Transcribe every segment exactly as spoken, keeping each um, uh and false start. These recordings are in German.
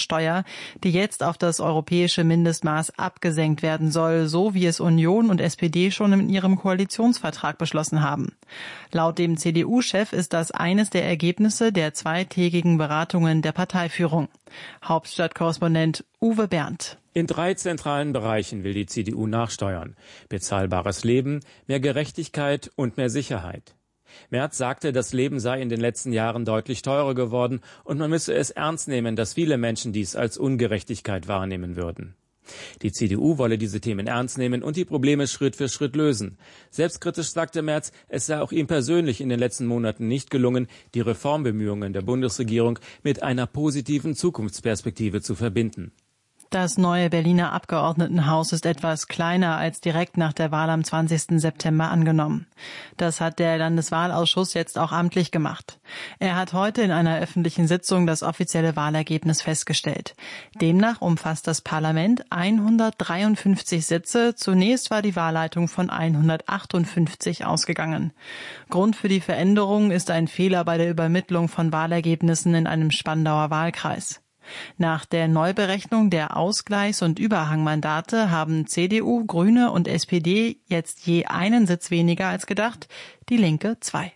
Mehrwertsteuer, die jetzt auf das europäische Mindestmaß abgesenkt werden soll, so wie es Union und S P D schon in ihrem Koalitionsvertrag beschlossen haben. Laut dem C D U-Chef ist das eines der Ergebnisse der zweitägigen Beratungen der Parteiführung. Hauptstadtkorrespondent Uwe Berndt. In drei zentralen Bereichen will die C D U nachsteuern. Bezahlbares Leben, mehr Gerechtigkeit und mehr Sicherheit. Merz sagte, das Leben sei in den letzten Jahren deutlich teurer geworden und man müsse es ernst nehmen, dass viele Menschen dies als Ungerechtigkeit wahrnehmen würden. Die C D U wolle diese Themen ernst nehmen und die Probleme Schritt für Schritt lösen. Selbstkritisch sagte Merz, es sei auch ihm persönlich in den letzten Monaten nicht gelungen, die Reformbemühungen der Bundesregierung mit einer positiven Zukunftsperspektive zu verbinden. Das neue Berliner Abgeordnetenhaus ist etwas kleiner als direkt nach der Wahl am zwanzigsten September angenommen. Das hat der Landeswahlausschuss jetzt auch amtlich gemacht. Er hat heute in einer öffentlichen Sitzung das offizielle Wahlergebnis festgestellt. Demnach umfasst das Parlament hundertdreiundfünfzig Sitze. Zunächst war die Wahlleitung von hundertachtundfünfzig ausgegangen. Grund für die Veränderung ist ein Fehler bei der Übermittlung von Wahlergebnissen in einem Spandauer Wahlkreis. Nach der Neuberechnung der Ausgleichs- und Überhangmandate haben C D U, Grüne und S P D jetzt je einen Sitz weniger als gedacht, die Linke zwei.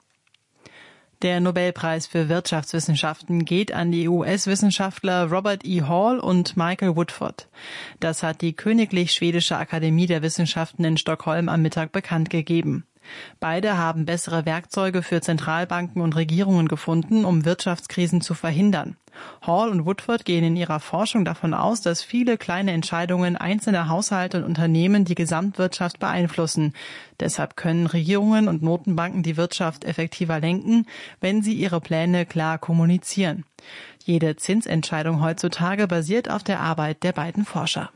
Der Nobelpreis für Wirtschaftswissenschaften geht an die U S-Wissenschaftler Robert E. Hall und Michael Woodford. Das hat die Königlich Schwedische Akademie der Wissenschaften in Stockholm am Mittag bekannt gegeben. Beide haben bessere Werkzeuge für Zentralbanken und Regierungen gefunden, um Wirtschaftskrisen zu verhindern. Hall und Woodford gehen in ihrer Forschung davon aus, dass viele kleine Entscheidungen einzelner Haushalte und Unternehmen die Gesamtwirtschaft beeinflussen. Deshalb können Regierungen und Notenbanken die Wirtschaft effektiver lenken, wenn sie ihre Pläne klar kommunizieren. Jede Zinsentscheidung heutzutage basiert auf der Arbeit der beiden Forscher.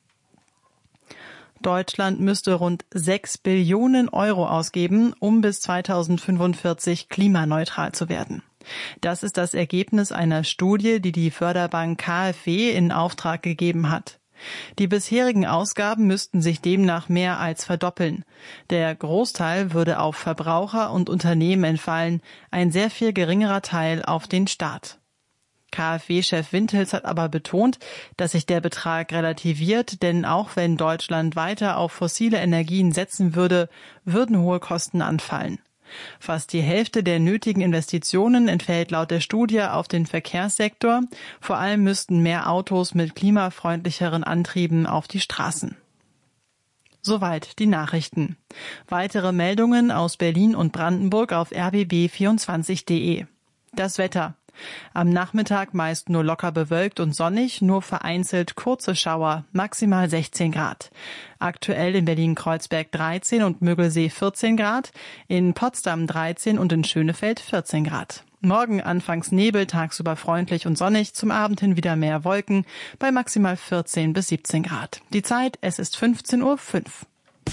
Deutschland müsste rund sechs Billionen Euro ausgeben, um bis zweitausendfünfundvierzig klimaneutral zu werden. Das ist das Ergebnis einer Studie, die die Förderbank K f W in Auftrag gegeben hat. Die bisherigen Ausgaben müssten sich demnach mehr als verdoppeln. Der Großteil würde auf Verbraucher und Unternehmen entfallen, ein sehr viel geringerer Teil auf den Staat. K f W-Chef Windhils hat aber betont, dass sich der Betrag relativiert, denn auch wenn Deutschland weiter auf fossile Energien setzen würde, würden hohe Kosten anfallen. Fast die Hälfte der nötigen Investitionen entfällt laut der Studie auf den Verkehrssektor. Vor allem müssten mehr Autos mit klimafreundlicheren Antrieben auf die Straßen. Soweit die Nachrichten. Weitere Meldungen aus Berlin und Brandenburg auf r b b vierundzwanzig punkt d e. Das Wetter. Am Nachmittag meist nur locker bewölkt und sonnig, nur vereinzelt kurze Schauer, maximal sechzehn Grad. Aktuell in Berlin-Kreuzberg dreizehn und Müggelsee vierzehn Grad, in Potsdam dreizehn und in Schönefeld vierzehn Grad. Morgen anfangs Nebel, tagsüber freundlich und sonnig, zum Abend hin wieder mehr Wolken, bei maximal vierzehn bis siebzehn Grad. Die Zeit, es ist fünfzehn Uhr fünf.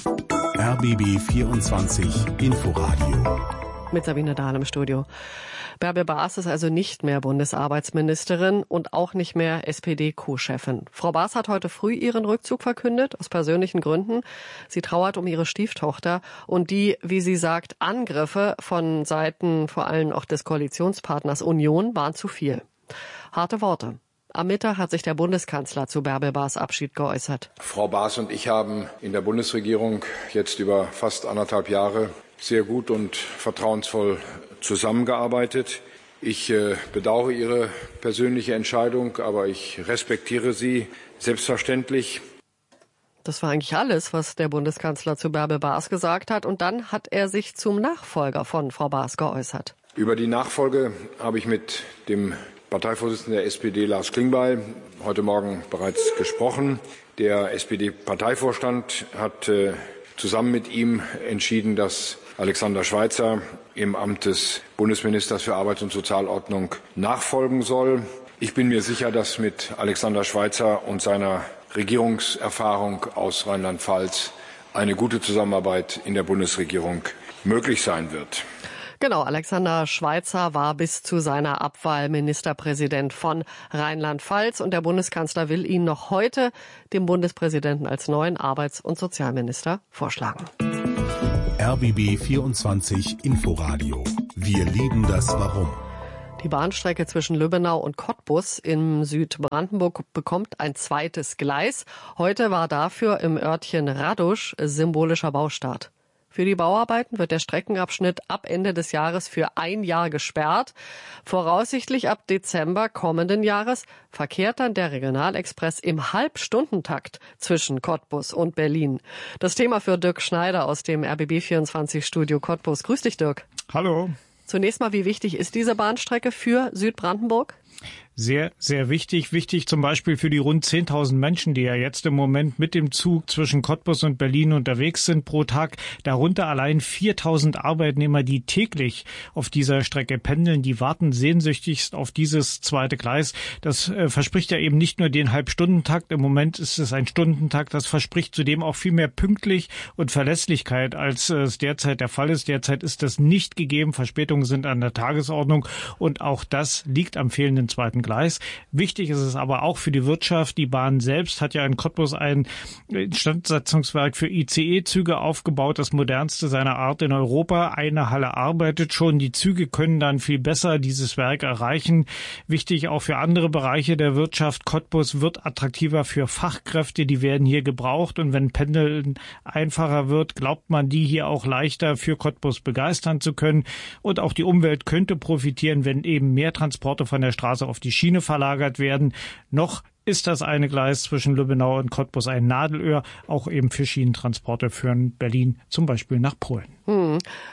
R B B vierundzwanzig Inforadio. Mit Sabine Dahl im Studio. Bärbel Baas ist also nicht mehr Bundesarbeitsministerin und auch nicht mehr S P D-Co-Chefin. Frau Baas hat heute früh ihren Rückzug verkündet, aus persönlichen Gründen. Sie trauert um ihre Stieftochter und die, wie sie sagt, Angriffe von Seiten vor allem auch des Koalitionspartners Union waren zu viel. Harte Worte. Am Mittag hat sich der Bundeskanzler zu Bärbel Baas Abschied geäußert. Frau Baas und ich haben in der Bundesregierung jetzt über fast anderthalb Jahre sehr gut und vertrauensvoll zusammengearbeitet. Ich äh, bedauere Ihre persönliche Entscheidung, aber ich respektiere sie selbstverständlich. Das war eigentlich alles, was der Bundeskanzler zu Bärbel Baas gesagt hat. Und dann hat er sich zum Nachfolger von Frau Baas geäußert. Über die Nachfolge habe ich mit dem Parteivorsitzenden der S P D, Lars Klingbeil, heute Morgen bereits gesprochen. Der S P D-Parteivorstand hat äh, zusammen mit ihm entschieden, dass Alexander Schweitzer im Amt des Bundesministers für Arbeit und Sozialordnung nachfolgen soll. Ich bin mir sicher, dass mit Alexander Schweitzer und seiner Regierungserfahrung aus Rheinland-Pfalz eine gute Zusammenarbeit in der Bundesregierung möglich sein wird. Genau, Alexander Schweitzer war bis zu seiner Abwahl Ministerpräsident von Rheinland-Pfalz und der Bundeskanzler will ihn noch heute dem Bundespräsidenten als neuen Arbeits- und Sozialminister vorschlagen. R B B vierundzwanzig Inforadio. Wir lieben das Warum. Die Bahnstrecke zwischen Lübbenau und Cottbus in Südbrandenburg bekommt ein zweites Gleis. Heute war dafür im Örtchen Radusch symbolischer Baustart. Für die Bauarbeiten wird der Streckenabschnitt ab Ende des Jahres für ein Jahr gesperrt. Voraussichtlich ab Dezember kommenden Jahres verkehrt dann der Regionalexpress im Halbstundentakt zwischen Cottbus und Berlin. Das Thema für Dirk Schneider aus dem R B B vierundzwanzig Studio Cottbus. Grüß dich, Dirk. Hallo. Zunächst mal, wie wichtig ist diese Bahnstrecke für Südbrandenburg? Sehr, sehr wichtig. Wichtig zum Beispiel für die rund zehntausend Menschen, die ja jetzt im Moment mit dem Zug zwischen Cottbus und Berlin unterwegs sind pro Tag. Darunter allein viertausend Arbeitnehmer, die täglich auf dieser Strecke pendeln. Die warten sehnsüchtigst auf dieses zweite Gleis. Das äh, verspricht ja eben nicht nur den Halbstundentakt. Im Moment ist es ein Stundentakt. Das verspricht zudem auch viel mehr Pünktlich und Verlässlichkeit, als äh, es derzeit der Fall ist. Derzeit ist das nicht gegeben. Verspätungen sind an der Tagesordnung. Und auch das liegt am fehlenden zweiten Gleis. Wichtig ist es aber auch für die Wirtschaft. Die Bahn selbst hat ja in Cottbus ein Instandsetzungswerk für I C E-Züge aufgebaut, das modernste seiner Art in Europa. Eine Halle arbeitet schon. Die Züge können dann viel besser dieses Werk erreichen. Wichtig auch für andere Bereiche der Wirtschaft. Cottbus wird attraktiver für Fachkräfte. Die werden hier gebraucht. Und wenn Pendeln einfacher wird, glaubt man, die hier auch leichter für Cottbus begeistern zu können. Und auch die Umwelt könnte profitieren, wenn eben mehr Transporte von der Straße auf die Schiene verlagert werden. Noch ist das eine Gleis zwischen Lübbenau und Cottbus ein Nadelöhr, auch eben für Schienentransporte führen Berlin zum Beispiel nach Polen. Hm.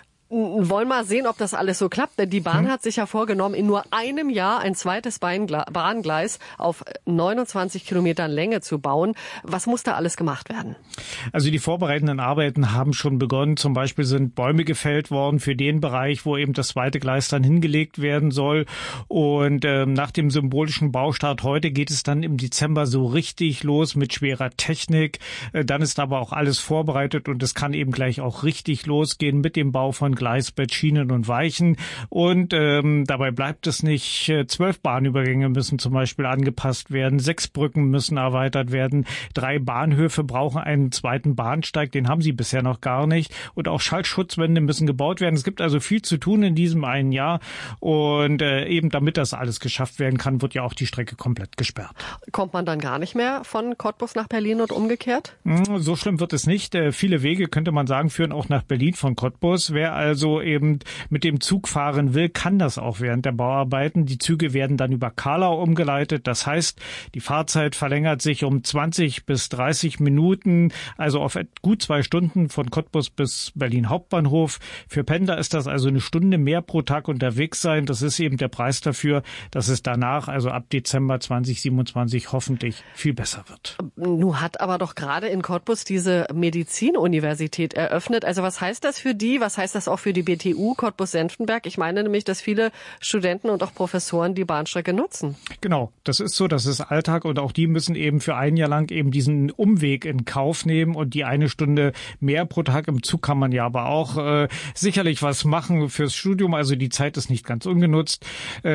Wollen mal sehen, ob das alles so klappt. Denn die Bahn hm. hat sich ja vorgenommen, in nur einem Jahr ein zweites Bahngleis auf neunundzwanzig Kilometern Länge zu bauen. Was muss da alles gemacht werden? Also die vorbereitenden Arbeiten haben schon begonnen. Zum Beispiel sind Bäume gefällt worden für den Bereich, wo eben das zweite Gleis dann hingelegt werden soll. Und ähm, nach dem symbolischen Baustart heute geht es dann im Dezember so richtig los mit schwerer Technik. Äh, dann ist aber auch alles vorbereitet und es kann eben gleich auch richtig losgehen mit dem Bau von Gleisbett, Schienen und Weichen. Und ähm, dabei bleibt es nicht. Zwölf Bahnübergänge müssen zum Beispiel angepasst werden. Sechs Brücken müssen erweitert werden. Drei Bahnhöfe brauchen einen zweiten Bahnsteig. Den haben sie bisher noch gar nicht. Und auch Schallschutzwände müssen gebaut werden. Es gibt also viel zu tun in diesem einen Jahr. Und äh, eben damit das alles geschafft werden kann, wird ja auch die Strecke komplett gesperrt. Kommt man dann gar nicht mehr von Cottbus nach Berlin und umgekehrt? So schlimm wird es nicht. Äh, viele Wege, könnte man sagen, führen auch nach Berlin von Cottbus. Wer also eben mit dem Zug fahren will, kann das auch während der Bauarbeiten. Die Züge werden dann über Karlau umgeleitet. Das heißt, die Fahrzeit verlängert sich um zwanzig bis dreißig Minuten, also auf gut zwei Stunden von Cottbus bis Berlin Hauptbahnhof. Für Pendler ist das also eine Stunde mehr pro Tag unterwegs sein. Das ist eben der Preis dafür, dass es danach, also ab Dezember zwanzig siebenundzwanzig, hoffentlich viel besser wird. Nun hat aber doch gerade in Cottbus diese Medizinuniversität eröffnet. Also was heißt das für die? Was heißt das auch für die B T U Cottbus-Senftenberg? Ich meine nämlich, dass viele Studenten und auch Professoren die Bahnstrecke nutzen. Genau, das ist so, das ist Alltag und auch die müssen eben für ein Jahr lang eben diesen Umweg in Kauf nehmen und die eine Stunde mehr pro Tag im Zug kann man ja aber auch äh, sicherlich was machen fürs Studium, also die Zeit ist nicht ganz ungenutzt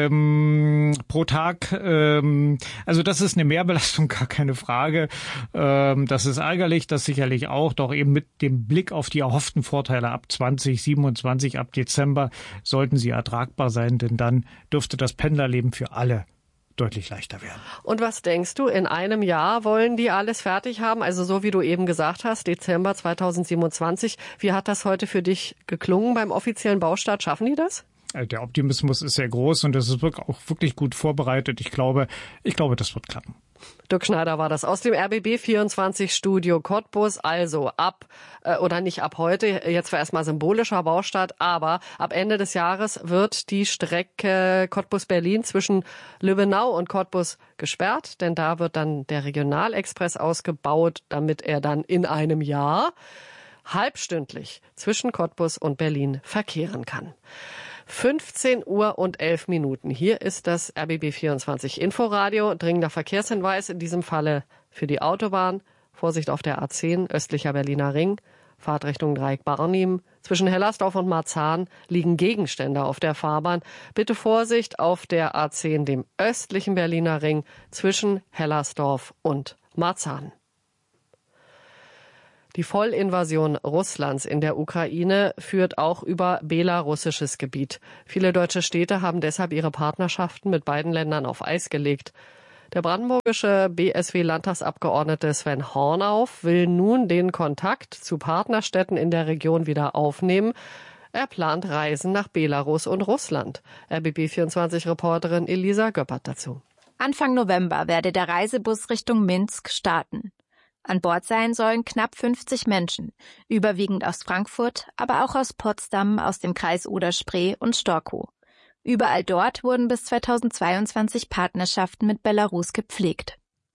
ähm, pro Tag. Ähm, also das ist eine Mehrbelastung, gar keine Frage. Ähm, das ist ärgerlich, das sicherlich auch, doch eben mit dem Blick auf die erhofften Vorteile ab zwanzig siebenundzwanzig, ab Dezember sollten sie ertragbar sein, denn dann dürfte das Pendlerleben für alle deutlich leichter werden. Und was denkst du, in einem Jahr wollen die alles fertig haben? Also so wie du eben gesagt hast, Dezember zweitausendsiebenundzwanzig. Wie hat das heute für dich geklungen beim offiziellen Baustart? Schaffen die das? Der Optimismus ist sehr groß und das ist auch wirklich gut vorbereitet. Ich glaube, ich glaube, das wird klappen. Dirk Schneider war das aus dem R B B vierundzwanzig Studio Cottbus. Also ab, äh, oder nicht ab heute, jetzt war erstmal symbolischer Baustart, aber ab Ende des Jahres wird die Strecke Cottbus-Berlin zwischen Lübbenau und Cottbus gesperrt, denn da wird dann der Regionalexpress ausgebaut, damit er dann in einem Jahr halbstündlich zwischen Cottbus und Berlin verkehren kann. fünfzehn Uhr und elf Minuten. Hier ist das R B B vierundzwanzig Inforadio. Dringender Verkehrshinweis, in diesem Falle für die Autobahn. Vorsicht auf der A zehn, östlicher Berliner Ring. Fahrtrichtung Dreieck Barnim. Zwischen Hellersdorf und Marzahn liegen Gegenstände auf der Fahrbahn. Bitte Vorsicht auf der A zehn, dem östlichen Berliner Ring, zwischen Hellersdorf und Marzahn. Die Vollinvasion Russlands in der Ukraine führt auch über belarussisches Gebiet. Viele deutsche Städte haben deshalb ihre Partnerschaften mit beiden Ländern auf Eis gelegt. Der brandenburgische B S W-Landtagsabgeordnete Sven Hornauf will nun den Kontakt zu Partnerstädten in der Region wieder aufnehmen. Er plant Reisen nach Belarus und Russland. R B B vierundzwanzig-Reporterin Elisa Göppert dazu. Anfang November werde der Reisebus Richtung Minsk starten. An Bord sein sollen knapp fünfzig Menschen, überwiegend aus Frankfurt, aber auch aus Potsdam, aus dem Kreis Oder-Spree und Storkow. Überall dort wurden bis zweitausendzweiundzwanzig Partnerschaften mit Belarus gepflegt.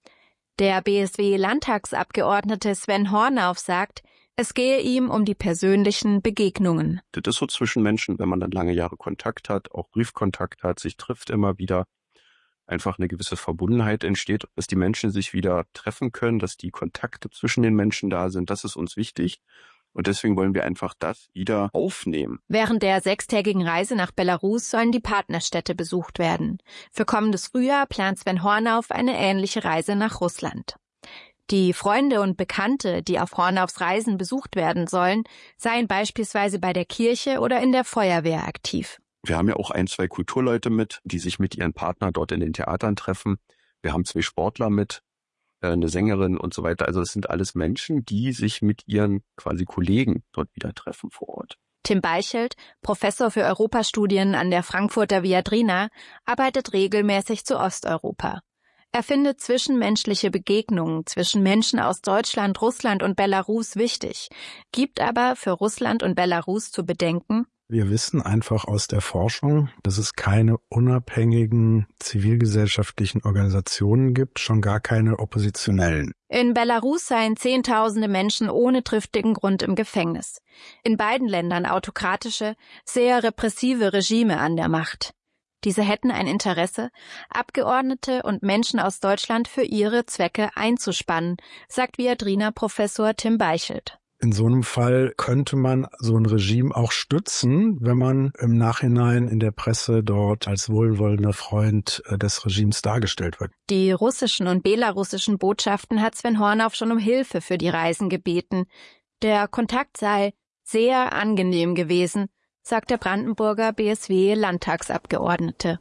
Der B S W-Landtagsabgeordnete Sven Hornauf sagt, es gehe ihm um die persönlichen Begegnungen. Das ist so zwischen Menschen, wenn man dann lange Jahre Kontakt hat, auch Briefkontakt hat, sich trifft immer wieder, einfach eine gewisse Verbundenheit entsteht, dass die Menschen sich wieder treffen können, dass die Kontakte zwischen den Menschen da sind. Das ist uns wichtig. Und deswegen wollen wir einfach das wieder aufnehmen. Während der sechstägigen Reise nach Belarus sollen die Partnerstädte besucht werden. Für kommendes Frühjahr plant Sven Hornauf eine ähnliche Reise nach Russland. Die Freunde und Bekannte, die auf Hornaufs Reisen besucht werden sollen, seien beispielsweise bei der Kirche oder in der Feuerwehr aktiv. Wir haben ja auch ein, zwei Kulturleute mit, die sich mit ihren Partnern dort in den Theatern treffen. Wir haben zwei Sportler mit, eine Sängerin und so weiter. Also es sind alles Menschen, die sich mit ihren quasi Kollegen dort wieder treffen vor Ort. Tim Beichelt, Professor für Europastudien an der Frankfurter Viadrina, arbeitet regelmäßig zu Osteuropa. Er findet zwischenmenschliche Begegnungen zwischen Menschen aus Deutschland, Russland und Belarus wichtig, gibt aber für Russland und Belarus zu bedenken: Wir wissen einfach aus der Forschung, dass es keine unabhängigen zivilgesellschaftlichen Organisationen gibt, schon gar keine oppositionellen. In Belarus seien Zehntausende Menschen ohne triftigen Grund im Gefängnis. In beiden Ländern autokratische, sehr repressive Regime an der Macht. Diese hätten ein Interesse, Abgeordnete und Menschen aus Deutschland für ihre Zwecke einzuspannen, sagt Viadrina Professor Tim Beichelt. In so einem Fall könnte man so ein Regime auch stützen, wenn man im Nachhinein in der Presse dort als wohlwollender Freund des Regimes dargestellt wird. Die russischen und belarussischen Botschaften hat Sven Hornauf schon um Hilfe für die Reisen gebeten. Der Kontakt sei sehr angenehm gewesen, sagt der Brandenburger B S W-Landtagsabgeordnete.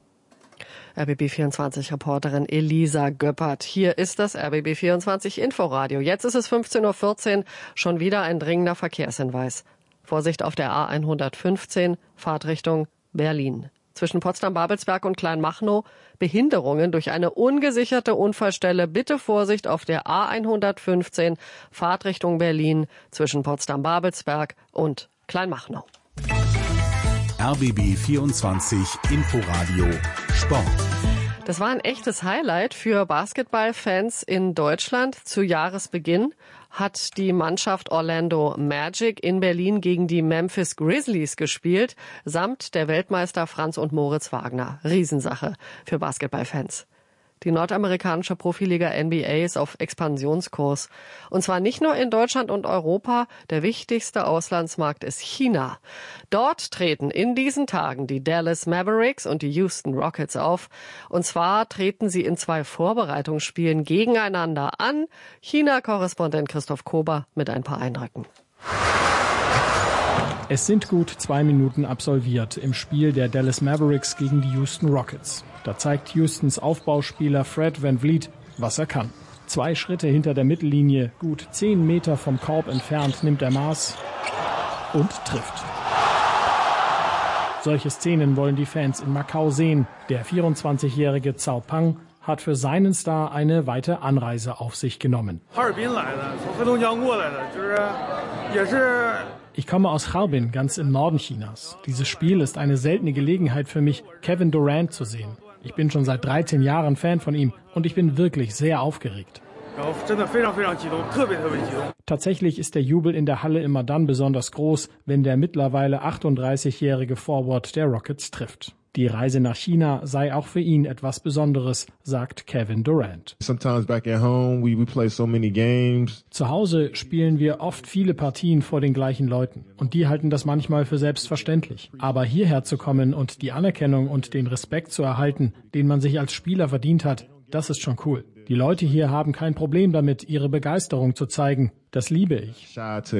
R B B vierundzwanzig-Reporterin Elisa Göppert. Hier ist das R B B vierundzwanzig Inforadio. Jetzt ist es fünfzehn Uhr vierzehn, schon wieder ein dringender Verkehrshinweis. Vorsicht auf der A hundertfünfzehn, Fahrtrichtung Berlin. Zwischen Potsdam-Babelsberg und Kleinmachnow Behinderungen durch eine ungesicherte Unfallstelle. Bitte Vorsicht auf der A hundertfünfzehn, Fahrtrichtung Berlin zwischen Potsdam-Babelsberg und Kleinmachnow. R B B vierundzwanzig Inforadio Sport. Das war ein echtes Highlight für Basketballfans in Deutschland. Zu Jahresbeginn hat die Mannschaft Orlando Magic in Berlin gegen die Memphis Grizzlies gespielt, samt der Weltmeister Franz und Moritz Wagner. Riesensache für Basketballfans. Die nordamerikanische Profiliga N B A ist auf Expansionskurs. Und zwar nicht nur in Deutschland und Europa, der wichtigste Auslandsmarkt ist China. Dort treten in diesen Tagen die Dallas Mavericks und die Houston Rockets auf. Und zwar treten sie in zwei Vorbereitungsspielen gegeneinander an. China-Korrespondent Christoph Kober mit ein paar Eindrücken. Es sind gut zwei Minuten absolviert im Spiel der Dallas Mavericks gegen die Houston Rockets. Da zeigt Houstons Aufbauspieler Fred VanVleet, was er kann. Zwei Schritte hinter der Mittellinie, gut zehn Meter vom Korb entfernt, nimmt er Maß und trifft. Solche Szenen wollen die Fans in Macau sehen. Der vierundzwanzigjährige Cao Pang hat für seinen Star eine weite Anreise auf sich genommen. Ich komme aus Harbin, ganz im Norden Chinas. Dieses Spiel ist eine seltene Gelegenheit für mich, Kevin Durant zu sehen. Ich bin schon seit dreizehn Jahren Fan von ihm und ich bin wirklich sehr aufgeregt. Tatsächlich ist der Jubel in der Halle immer dann besonders groß, wenn der mittlerweile achtunddreißigjährige Forward der Rockets trifft. Die Reise nach China sei auch für ihn etwas Besonderes, sagt Kevin Durant. Zu Hause spielen wir oft viele Partien vor den gleichen Leuten und die halten das manchmal für selbstverständlich. Aber hierher zu kommen und die Anerkennung und den Respekt zu erhalten, den man sich als Spieler verdient hat, das ist schon cool. Die Leute hier haben kein Problem damit, ihre Begeisterung zu zeigen. Das liebe ich.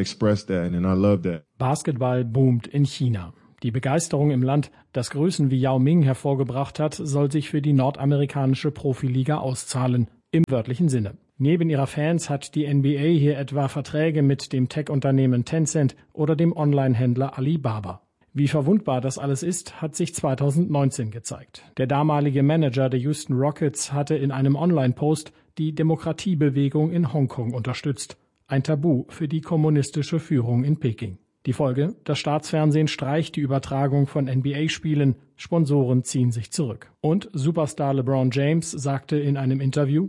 Basketball boomt in China. Die Begeisterung im Land, das Größen wie Yao Ming hervorgebracht hat, soll sich für die nordamerikanische Profiliga auszahlen, im wörtlichen Sinne. Neben ihrer Fans hat die N B A hier etwa Verträge mit dem Tech-Unternehmen Tencent oder dem Online-Händler Alibaba. Wie verwundbar das alles ist, hat sich zweitausendneunzehn gezeigt. Der damalige Manager der Houston Rockets hatte in einem Online-Post die Demokratiebewegung in Hongkong unterstützt. Ein Tabu für die kommunistische Führung in Peking. Die Folge: Das Staatsfernsehen streicht die Übertragung von N B A-Spielen, Sponsoren ziehen sich zurück. Und Superstar LeBron James sagte in einem Interview: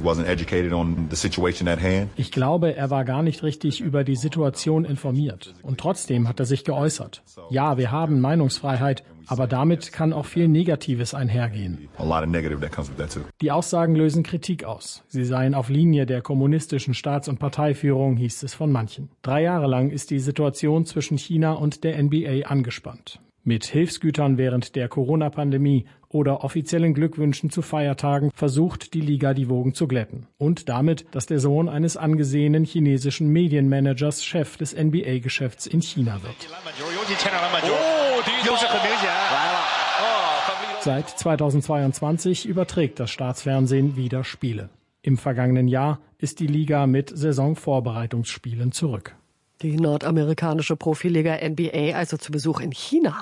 Ich glaube, er war gar nicht richtig über die Situation informiert. Und trotzdem hat er sich geäußert. Ja, wir haben Meinungsfreiheit, aber damit kann auch viel Negatives einhergehen. Die Aussagen lösen Kritik aus. Sie seien auf Linie der kommunistischen Staats- und Parteiführung, hieß es von manchen. Drei Jahre lang ist die Situation zwischen China und der N B A angespannt. Mit Hilfsgütern während der Corona-Pandemie oder offiziellen Glückwünschen zu Feiertagen versucht die Liga, die Wogen zu glätten. Und damit, dass der Sohn eines angesehenen chinesischen Medienmanagers Chef des N B A-Geschäfts in China wird. Seit zweitausendzweiundzwanzig überträgt das Staatsfernsehen wieder Spiele. Im vergangenen Jahr ist die Liga mit Saisonvorbereitungsspielen zurück. Die nordamerikanische Profiliga N B A also zu Besuch in China.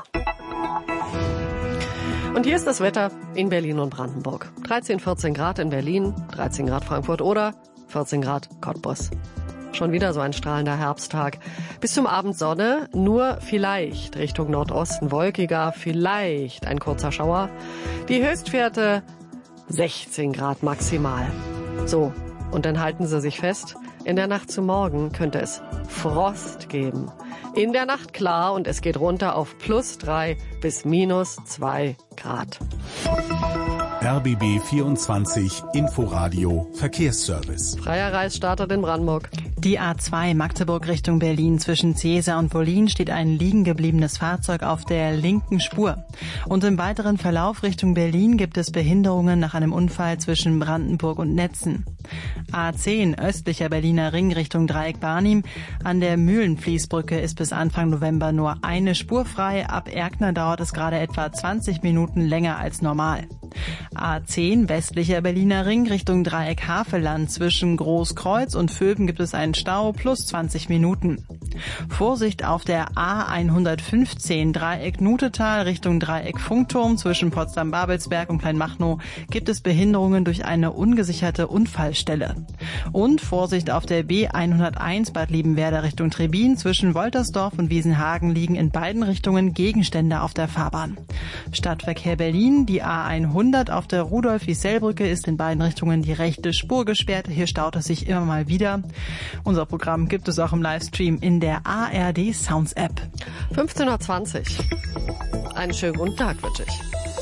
Und hier ist das Wetter in Berlin und Brandenburg. dreizehn, vierzehn Grad in Berlin, dreizehn Grad Frankfurt oder vierzehn Grad Cottbus. Schon wieder so ein strahlender Herbsttag. Bis zum Abend Sonne, nur vielleicht Richtung Nordosten wolkiger, vielleicht ein kurzer Schauer. Die Höchstwerte sechzehn Grad maximal. So, und dann halten Sie sich fest, in der Nacht zu morgen könnte es Frost geben. In der Nacht klar und es geht runter auf plus drei bis minus zwei Grad. R B B vierundzwanzig Inforadio Verkehrsservice. Freier Reis startet in Brandenburg. Die A zwei Magdeburg Richtung Berlin zwischen Cäsar und Wollin steht ein liegen gebliebenes Fahrzeug auf der linken Spur. Und im weiteren Verlauf Richtung Berlin gibt es Behinderungen nach einem Unfall zwischen Brandenburg und Netzen. A zehn östlicher Berliner Ring Richtung Dreieck Barnim. An der Mühlenfließbrücke ist bis Anfang November nur eine Spur frei. Ab Erkner dauert es gerade etwa zwanzig Minuten länger als normal. A zehn westlicher Berliner Ring Richtung Dreieck Havelland. Zwischen Großkreuz und Vöben gibt es einen Stau plus zwanzig Minuten. Vorsicht auf der A hundertfünfzehn Dreieck Nutetal Richtung Dreieck Funkturm. Zwischen Potsdam-Babelsberg und Kleinmachnow gibt es Behinderungen durch eine ungesicherte Unfallstelle. Und Vorsicht auf der B hunderteins Bad Liebenwerda Richtung Trebin. Zwischen Woltersdorf und Wiesenhagen liegen in beiden Richtungen Gegenstände auf der Fahrbahn. Stadtverkehr Berlin, die A hundert auf der Rudolf-Wiesel-Brücke ist in beiden Richtungen die rechte Spur gesperrt. Hier staut es sich immer mal wieder. Unser Programm gibt es auch im Livestream in der A R D Sounds App. fünfzehn Uhr zwanzig. Einen schönen guten Tag wünsche ich.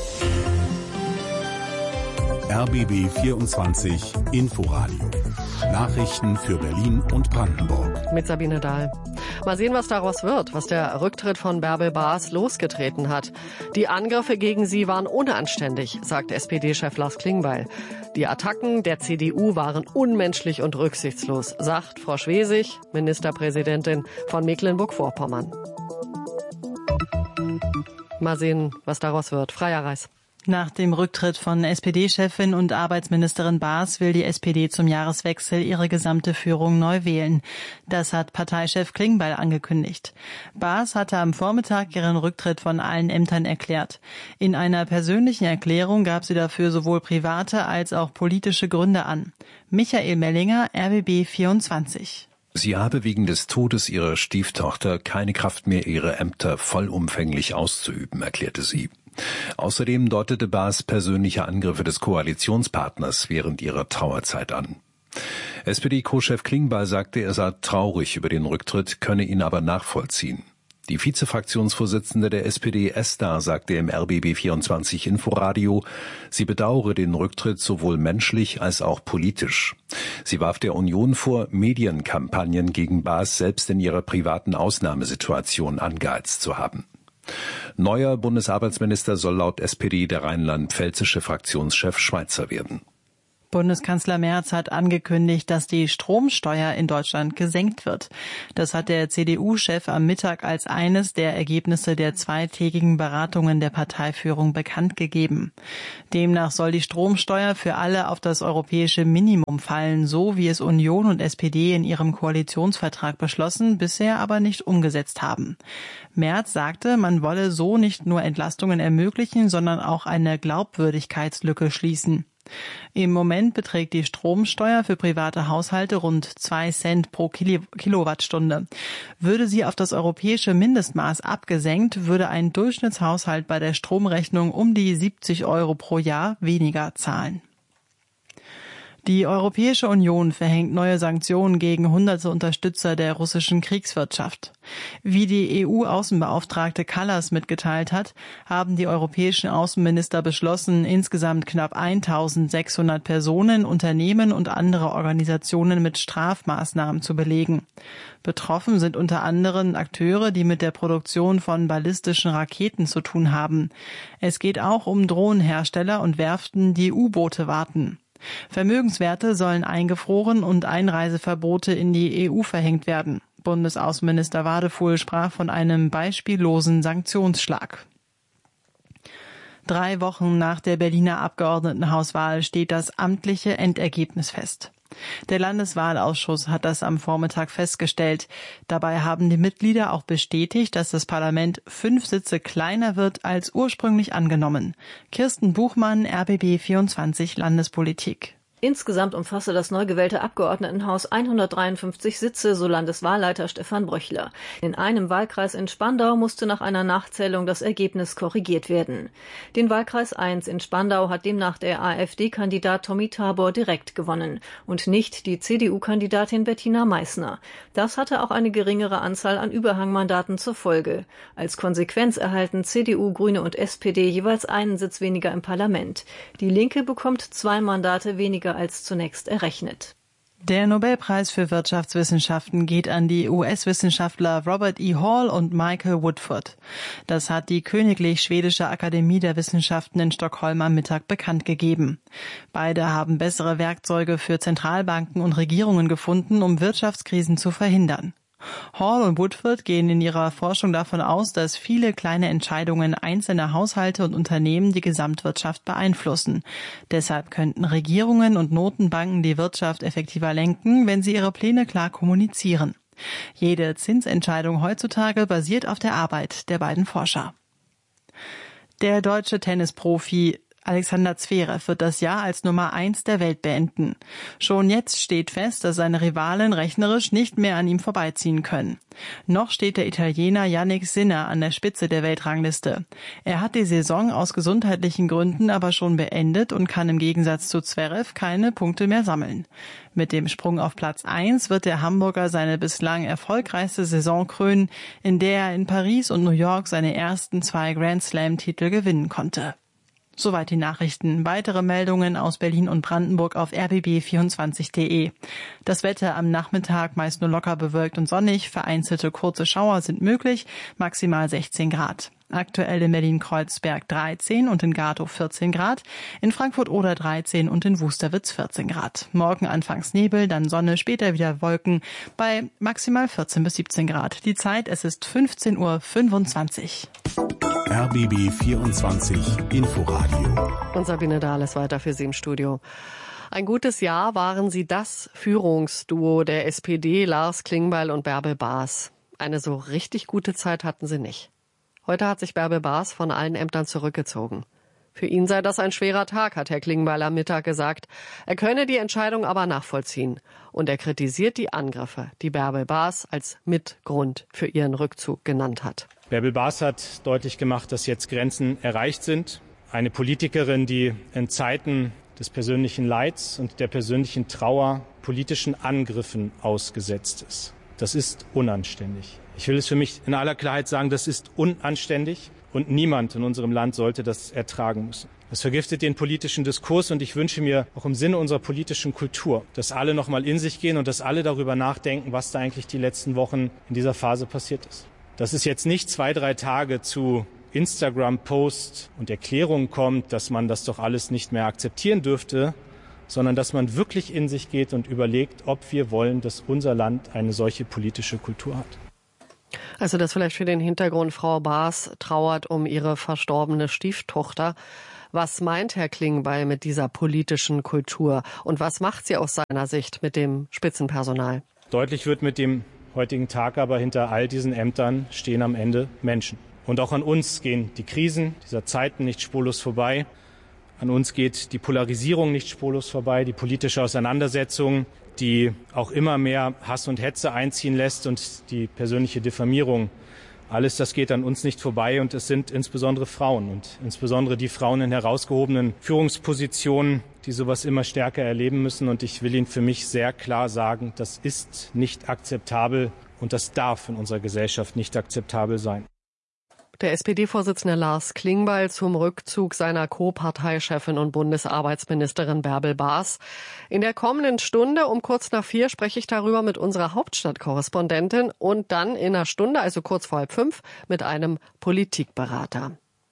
R B B vierundzwanzig Inforadio. Nachrichten für Berlin und Brandenburg. Mit Sabine Dahl. Mal sehen, was daraus wird, was der Rücktritt von Bärbel Baas losgetreten hat. Die Angriffe gegen sie waren unanständig, sagt S P D-Chef Lars Klingbeil. Die Attacken der C D U waren unmenschlich und rücksichtslos, sagt Frau Schwesig, Ministerpräsidentin von Mecklenburg-Vorpommern. Mal sehen, was daraus wird. Freier Reis. Nach dem Rücktritt von S P D-Chefin und Arbeitsministerin Baas will die S P D zum Jahreswechsel ihre gesamte Führung neu wählen. Das hat Parteichef Klingbeil angekündigt. Baas hatte am Vormittag ihren Rücktritt von allen Ämtern erklärt. In einer persönlichen Erklärung gab sie dafür sowohl private als auch politische Gründe an. Michael Mellinger, R B B vierundzwanzig. Sie habe wegen des Todes ihrer Stieftochter keine Kraft mehr, ihre Ämter vollumfänglich auszuüben, erklärte sie. Außerdem deutete Baas persönliche Angriffe des Koalitionspartners während ihrer Trauerzeit an. S P D-Co-Chef Klingbeil sagte, er sei traurig über den Rücktritt, könne ihn aber nachvollziehen. Die Vizefraktionsvorsitzende der S P D, Esther, sagte im R B B vierundzwanzig Inforadio, sie bedauere den Rücktritt sowohl menschlich als auch politisch. Sie warf der Union vor, Medienkampagnen gegen Baas selbst in ihrer privaten Ausnahmesituation angeheizt zu haben. Neuer Bundesarbeitsminister soll laut S P D der rheinland-pfälzische Fraktionschef Schweitzer werden. Bundeskanzler Merz hat angekündigt, dass die Stromsteuer in Deutschland gesenkt wird. Das hat der C D U-Chef am Mittag als eines der Ergebnisse der zweitägigen Beratungen der Parteiführung bekannt gegeben. Demnach soll die Stromsteuer für alle auf das europäische Minimum fallen, so wie es Union und S P D in ihrem Koalitionsvertrag beschlossen, bisher aber nicht umgesetzt haben. Merz sagte, man wolle so nicht nur Entlastungen ermöglichen, sondern auch eine Glaubwürdigkeitslücke schließen. Im Moment beträgt die Stromsteuer für private Haushalte rund zwei Cent pro Kilowattstunde. Würde sie auf das europäische Mindestmaß abgesenkt, würde ein Durchschnittshaushalt bei der Stromrechnung um die siebzig Euro pro Jahr weniger zahlen. Die Europäische Union verhängt neue Sanktionen gegen hunderte Unterstützer der russischen Kriegswirtschaft. Wie die E U-Außenbeauftragte Kallas mitgeteilt hat, haben die europäischen Außenminister beschlossen, insgesamt knapp eintausendsechshundert Personen, Unternehmen und andere Organisationen mit Strafmaßnahmen zu belegen. Betroffen sind unter anderem Akteure, die mit der Produktion von ballistischen Raketen zu tun haben. Es geht auch um Drohnenhersteller und Werften, die U-Boote warten. Vermögenswerte sollen eingefroren und Einreiseverbote in die E U verhängt werden. Bundesaußenminister Wadefuhl sprach von einem beispiellosen Sanktionsschlag. Drei Wochen nach der Berliner Abgeordnetenhauswahl steht das amtliche Endergebnis fest. Der Landeswahlausschuss hat das am Vormittag festgestellt. Dabei haben die Mitglieder auch bestätigt, dass das Parlament fünf Sitze kleiner wird als ursprünglich angenommen. Kirsten Buchmann, R B B vierundzwanzig Landespolitik. Insgesamt umfasste das neu gewählte Abgeordnetenhaus hundertdreiundfünfzig Sitze, so Landeswahlleiter Stefan Bröchler. In einem Wahlkreis in Spandau musste nach einer Nachzählung das Ergebnis korrigiert werden. Den Wahlkreis eins in Spandau hat demnach der AfD-Kandidat Tommy Tabor direkt gewonnen und nicht die C D U-Kandidatin Bettina Meissner. Das hatte auch eine geringere Anzahl an Überhangmandaten zur Folge. Als Konsequenz erhalten C D U, Grüne und S P D jeweils einen Sitz weniger im Parlament. Die Linke bekommt zwei Mandate weniger als zunächst errechnet. Der Nobelpreis für Wirtschaftswissenschaften geht an die U S-Wissenschaftler Robert E. Hall und Michael Woodford. Das hat die Königlich Schwedische Akademie der Wissenschaften in Stockholm am Mittag bekannt gegeben. Beide haben bessere Werkzeuge für Zentralbanken und Regierungen gefunden, um Wirtschaftskrisen zu verhindern. Hall und Woodford gehen in ihrer Forschung davon aus, dass viele kleine Entscheidungen einzelner Haushalte und Unternehmen die Gesamtwirtschaft beeinflussen. Deshalb könnten Regierungen und Notenbanken die Wirtschaft effektiver lenken, wenn sie ihre Pläne klar kommunizieren. Jede Zinsentscheidung heutzutage basiert auf der Arbeit der beiden Forscher. Der deutsche Tennisprofi Alexander Zverev wird das Jahr als Nummer eins der Welt beenden. Schon jetzt steht fest, dass seine Rivalen rechnerisch nicht mehr an ihm vorbeiziehen können. Noch steht der Italiener Jannik Sinner an der Spitze der Weltrangliste. Er hat die Saison aus gesundheitlichen Gründen aber schon beendet und kann im Gegensatz zu Zverev keine Punkte mehr sammeln. Mit dem Sprung auf Platz eins wird der Hamburger seine bislang erfolgreichste Saison krönen, in der er in Paris und New York seine ersten zwei Grand-Slam-Titel gewinnen konnte. Soweit die Nachrichten. Weitere Meldungen aus Berlin und Brandenburg auf r b b vierundzwanzig punkt de. Das Wetter am Nachmittag meist nur locker bewölkt und sonnig. Vereinzelte kurze Schauer sind möglich. Maximal sechzehn Grad. Aktuell in Berlin-Kreuzberg dreizehn und in Gatow vierzehn Grad. In Frankfurt-Oder dreizehn und in Wusterwitz vierzehn Grad. Morgen anfangs Nebel, dann Sonne, später wieder Wolken bei maximal vierzehn bis siebzehn Grad. Die Zeit, es ist fünfzehn Uhr fünfundzwanzig. R B B vierundzwanzig Inforadio. Und Sabine Dahl ist weiter für Sie im Studio. Ein gutes Jahr waren Sie das Führungsduo der S P D, Lars Klingbeil und Bärbel Baas. Eine so richtig gute Zeit hatten Sie nicht. Heute hat sich Bärbel Baas von allen Ämtern zurückgezogen. Für ihn sei das ein schwerer Tag, hat Herr Klingbeil am Mittag gesagt. Er könne die Entscheidung aber nachvollziehen. Und er kritisiert die Angriffe, die Bärbel Baas als Mitgrund für ihren Rückzug genannt hat. Bärbel Baas hat deutlich gemacht, dass jetzt Grenzen erreicht sind. Eine Politikerin, die in Zeiten des persönlichen Leids und der persönlichen Trauer politischen Angriffen ausgesetzt ist. Das ist unanständig. Ich will es für mich in aller Klarheit sagen, das ist unanständig und niemand in unserem Land sollte das ertragen müssen. Das vergiftet den politischen Diskurs und ich wünsche mir auch im Sinne unserer politischen Kultur, dass alle noch mal in sich gehen und dass alle darüber nachdenken, was da eigentlich die letzten Wochen in dieser Phase passiert ist. Dass es jetzt nicht zwei, drei Tage zu Instagram-Posts und Erklärungen kommt, dass man das doch alles nicht mehr akzeptieren dürfte, sondern dass man wirklich in sich geht und überlegt, ob wir wollen, dass unser Land eine solche politische Kultur hat. Also das vielleicht für den Hintergrund, Frau Baas trauert um ihre verstorbene Stieftochter. Was meint Herr Klingbeil mit dieser politischen Kultur und was macht sie aus seiner Sicht mit dem Spitzenpersonal? Deutlich wird mit dem heutigen Tag aber, hinter all diesen Ämtern stehen am Ende Menschen. Und auch an uns gehen die Krisen dieser Zeiten nicht spurlos vorbei. An uns geht die Polarisierung nicht spurlos vorbei, die politische Auseinandersetzung, die auch immer mehr Hass und Hetze einziehen lässt und die persönliche Diffamierung. Alles das geht an uns nicht vorbei und es sind insbesondere Frauen und insbesondere die Frauen in herausgehobenen Führungspositionen, die sowas immer stärker erleben müssen. Und ich will Ihnen für mich sehr klar sagen, das ist nicht akzeptabel und das darf in unserer Gesellschaft nicht akzeptabel sein. Der S P D-Vorsitzende Lars Klingbeil zum Rückzug seiner Co-Parteichefin und Bundesarbeitsministerin Bärbel Baas. In der kommenden Stunde um kurz nach vier spreche ich darüber mit unserer Hauptstadtkorrespondentin und dann in einer Stunde, also kurz vor halb fünf, mit einem Politikberater.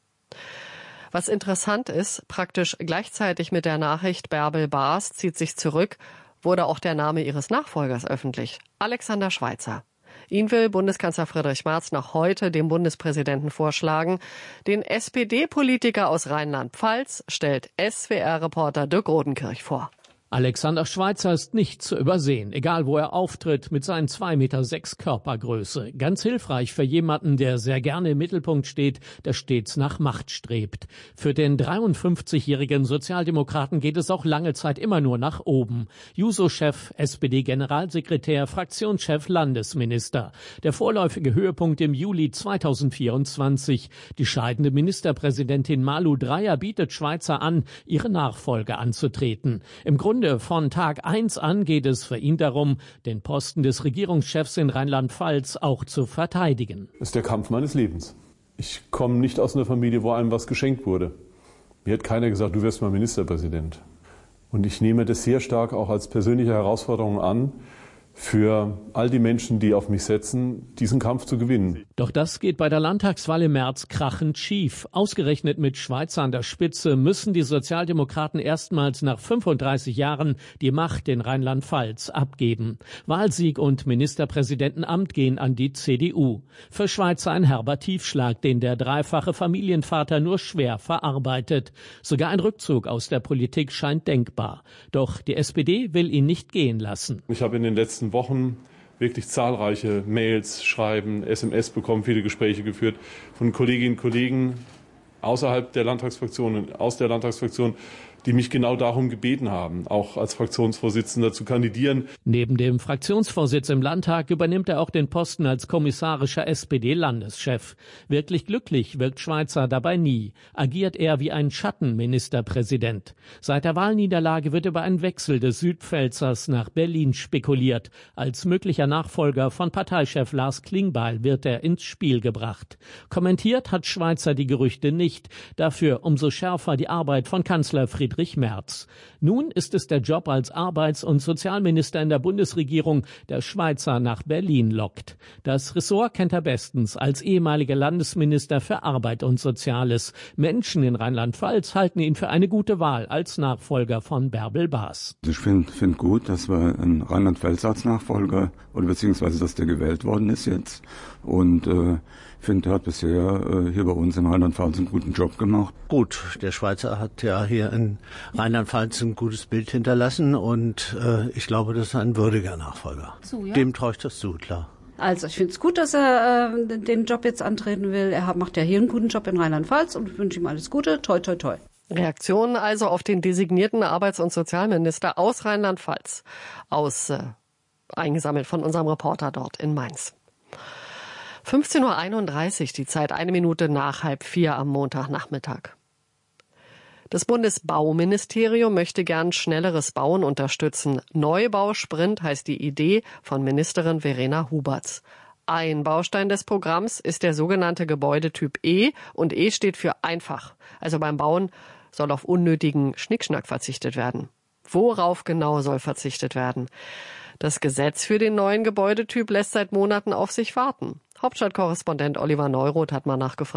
Was interessant ist, praktisch gleichzeitig mit der Nachricht Bärbel Baas zieht sich zurück, wurde auch der Name ihres Nachfolgers öffentlich. Alexander Schweitzer. Ihn will Bundeskanzler Friedrich Merz noch heute dem Bundespräsidenten vorschlagen. Den S P D-Politiker aus Rheinland-Pfalz stellt S W R-Reporter Dirk Rodenkirch vor. Alexander Schweitzer ist nicht zu übersehen, egal wo er auftritt, mit seinen zwei Meter sechs Körpergröße. Ganz hilfreich für jemanden, der sehr gerne im Mittelpunkt steht, der stets nach Macht strebt. Für den dreiundfünfzigjährigen Sozialdemokraten geht es auch lange Zeit immer nur nach oben. Juso-Chef, S P D-Generalsekretär, Fraktionschef, Landesminister. Der vorläufige Höhepunkt im Juli zweitausendvierundzwanzig. Die scheidende Ministerpräsidentin Malu Dreyer bietet Schweitzer an, ihre Nachfolge anzutreten. Im Grunde von Tag eins an geht es für ihn darum, den Posten des Regierungschefs in Rheinland-Pfalz auch zu verteidigen. Das ist der Kampf meines Lebens. Ich komme nicht aus einer Familie, wo einem was geschenkt wurde. Mir hat keiner gesagt, du wirst mal Ministerpräsident. Und ich nehme das sehr stark auch als persönliche Herausforderung an, für all die Menschen, die auf mich setzen, diesen Kampf zu gewinnen. Doch das geht bei der Landtagswahl im März krachend schief. Ausgerechnet mit Schweitzer an der Spitze müssen die Sozialdemokraten erstmals nach fünfunddreißig Jahren die Macht in Rheinland-Pfalz abgeben. Wahlsieg und Ministerpräsidentenamt gehen an die C D U. Für Schweitzer ein herber Tiefschlag, den der dreifache Familienvater nur schwer verarbeitet. Sogar ein Rückzug aus der Politik scheint denkbar. Doch die S P D will ihn nicht gehen lassen. Ich habe in den letzten Wochen wirklich zahlreiche Mails, Schreiben, S M S bekommen, viele Gespräche geführt von Kolleginnen und Kollegen außerhalb der Landtagsfraktion und aus der Landtagsfraktion, die mich genau darum gebeten haben, auch als Fraktionsvorsitzender zu kandidieren. Neben dem Fraktionsvorsitz im Landtag übernimmt er auch den Posten als kommissarischer S P D-Landeschef. Wirklich glücklich wirkt Schweitzer dabei nie. Agiert er wie ein Schattenministerpräsident. Seit der Wahlniederlage wird über einen Wechsel des Südpfälzers nach Berlin spekuliert. Als möglicher Nachfolger von Parteichef Lars Klingbeil wird er ins Spiel gebracht. Kommentiert hat Schweitzer die Gerüchte nicht. Dafür umso schärfer die Arbeit von Kanzler Friedrich Friedrich Merz. Nun ist es der Job als Arbeits- und Sozialminister in der Bundesregierung, der Schweitzer nach Berlin lockt. Das Ressort kennt er bestens als ehemaliger Landesminister für Arbeit und Soziales. Menschen in Rheinland-Pfalz halten ihn für eine gute Wahl als Nachfolger von Bärbel Baas. Ich finde find gut, dass wir einen Rheinland-Pfalz als Nachfolger oder beziehungsweise, dass der gewählt worden ist jetzt. Und äh, ich finde, er hat bisher äh, hier bei uns in Rheinland-Pfalz einen guten Job gemacht. Gut, der Schweizer hat ja hier in Rheinland-Pfalz ein gutes Bild hinterlassen und äh, ich glaube, das ist ein würdiger Nachfolger. So, ja. Dem traue ich das zu, klar. Also ich finde es gut, dass er äh, den Job jetzt antreten will. Er macht ja hier einen guten Job in Rheinland-Pfalz und ich wünsche ihm alles Gute. Toi, toi, toi. Reaktionen also auf den designierten Arbeits- und Sozialminister aus Rheinland-Pfalz, aus äh, eingesammelt von unserem Reporter dort in Mainz. fünfzehn Uhr einunddreißig, die Zeit eine Minute nach halb vier am Montagnachmittag. Das Bundesbauministerium möchte gern schnelleres Bauen unterstützen. Neubausprint heißt die Idee von Ministerin Verena Huberts. Ein Baustein des Programms ist der sogenannte Gebäudetyp E und E steht für einfach. Also beim Bauen soll auf unnötigen Schnickschnack verzichtet werden. Worauf genau soll verzichtet werden? Das Gesetz für den neuen Gebäudetyp lässt seit Monaten auf sich warten. Hauptstadtkorrespondent Oliver Neuroth hat mal nachgefragt.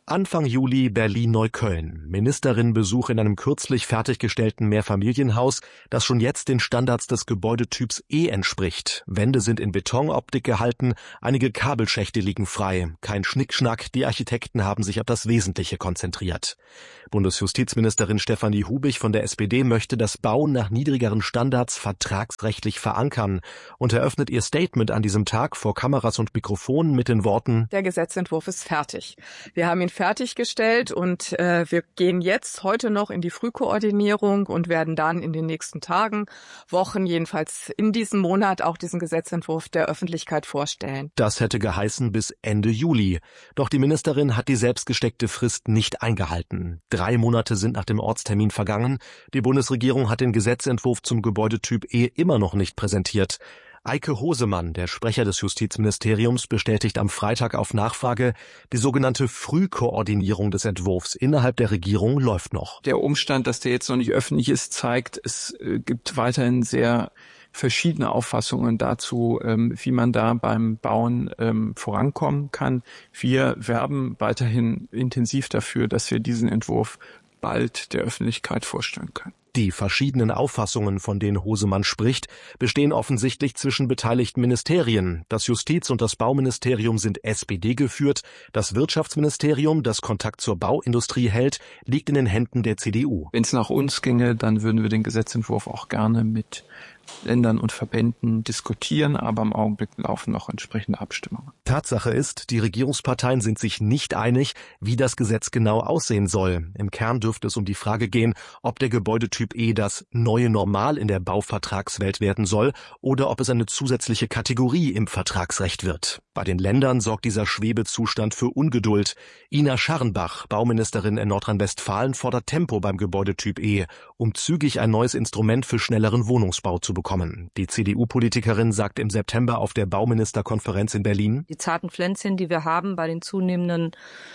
Anfang Juli Berlin-Neukölln. Ministerin-Besuch in einem kürzlich fertiggestellten Mehrfamilienhaus, das schon jetzt den Standards des Gebäudetyps E entspricht. Wände sind in Betonoptik gehalten, einige Kabelschächte liegen frei. Kein Schnickschnack, die Architekten haben sich auf das Wesentliche konzentriert. Bundesjustizministerin Stefanie Hubich von der S P D möchte das Bauen nach niedrigeren Standards vertragsrechtlich verankern und eröffnet ihr Statement an diesem Tag vor Kameras und Mikrofonen mit den Worten: Der Gesetzentwurf ist fertig. Wir haben ihn fertiggestellt und äh, wir gehen jetzt heute noch in die Frühkoordinierung und werden dann in den nächsten Tagen, Wochen, jedenfalls in diesem Monat auch diesen Gesetzentwurf der Öffentlichkeit vorstellen. Das hätte geheißen bis Ende Juli. Doch die Ministerin hat die selbstgesteckte Frist nicht eingehalten. Drei Monate sind nach dem Ortstermin vergangen. Die Bundesregierung hat den Gesetzentwurf zum Gebäudetyp E immer noch nicht präsentiert. Eike Hosemann, der Sprecher des Justizministeriums, bestätigt am Freitag auf Nachfrage, die sogenannte Frühkoordinierung des Entwurfs innerhalb der Regierung läuft noch. Der Umstand, dass der jetzt noch nicht öffentlich ist, zeigt, es gibt weiterhin sehr verschiedene Auffassungen dazu, wie man da beim Bauen vorankommen kann. Wir werben weiterhin intensiv dafür, dass wir diesen Entwurf bald der Öffentlichkeit vorstellen können. Die verschiedenen Auffassungen, von denen Hosemann spricht, bestehen offensichtlich zwischen beteiligten Ministerien. Das Justiz- und das Bauministerium sind S P D geführt. Das Wirtschaftsministerium, das Kontakt zur Bauindustrie hält, liegt in den Händen der C D U. Wenn es nach uns ginge, dann würden wir den Gesetzentwurf auch gerne mit Ländern und Verbänden diskutieren, aber im Augenblick laufen noch entsprechende Abstimmungen. Tatsache ist, die Regierungsparteien sind sich nicht einig, wie das Gesetz genau aussehen soll. Im Kern dürfte es um die Frage gehen, ob der Gebäudetyp E das neue Normal in der Bauvertragswelt werden soll oder ob es eine zusätzliche Kategorie im Vertragsrecht wird. Bei den Ländern sorgt dieser Schwebezustand für Ungeduld. Ina Scharrenbach, Bauministerin in Nordrhein-Westfalen, fordert Tempo beim Gebäudetyp E, um zügig ein neues Instrument für schnelleren Wohnungsbau zu bekommen. Die C D U-Politikerin sagt im September auf der Bauministerkonferenz in Berlin: Die zarten Pflänzchen, die wir haben bei den zunehmenden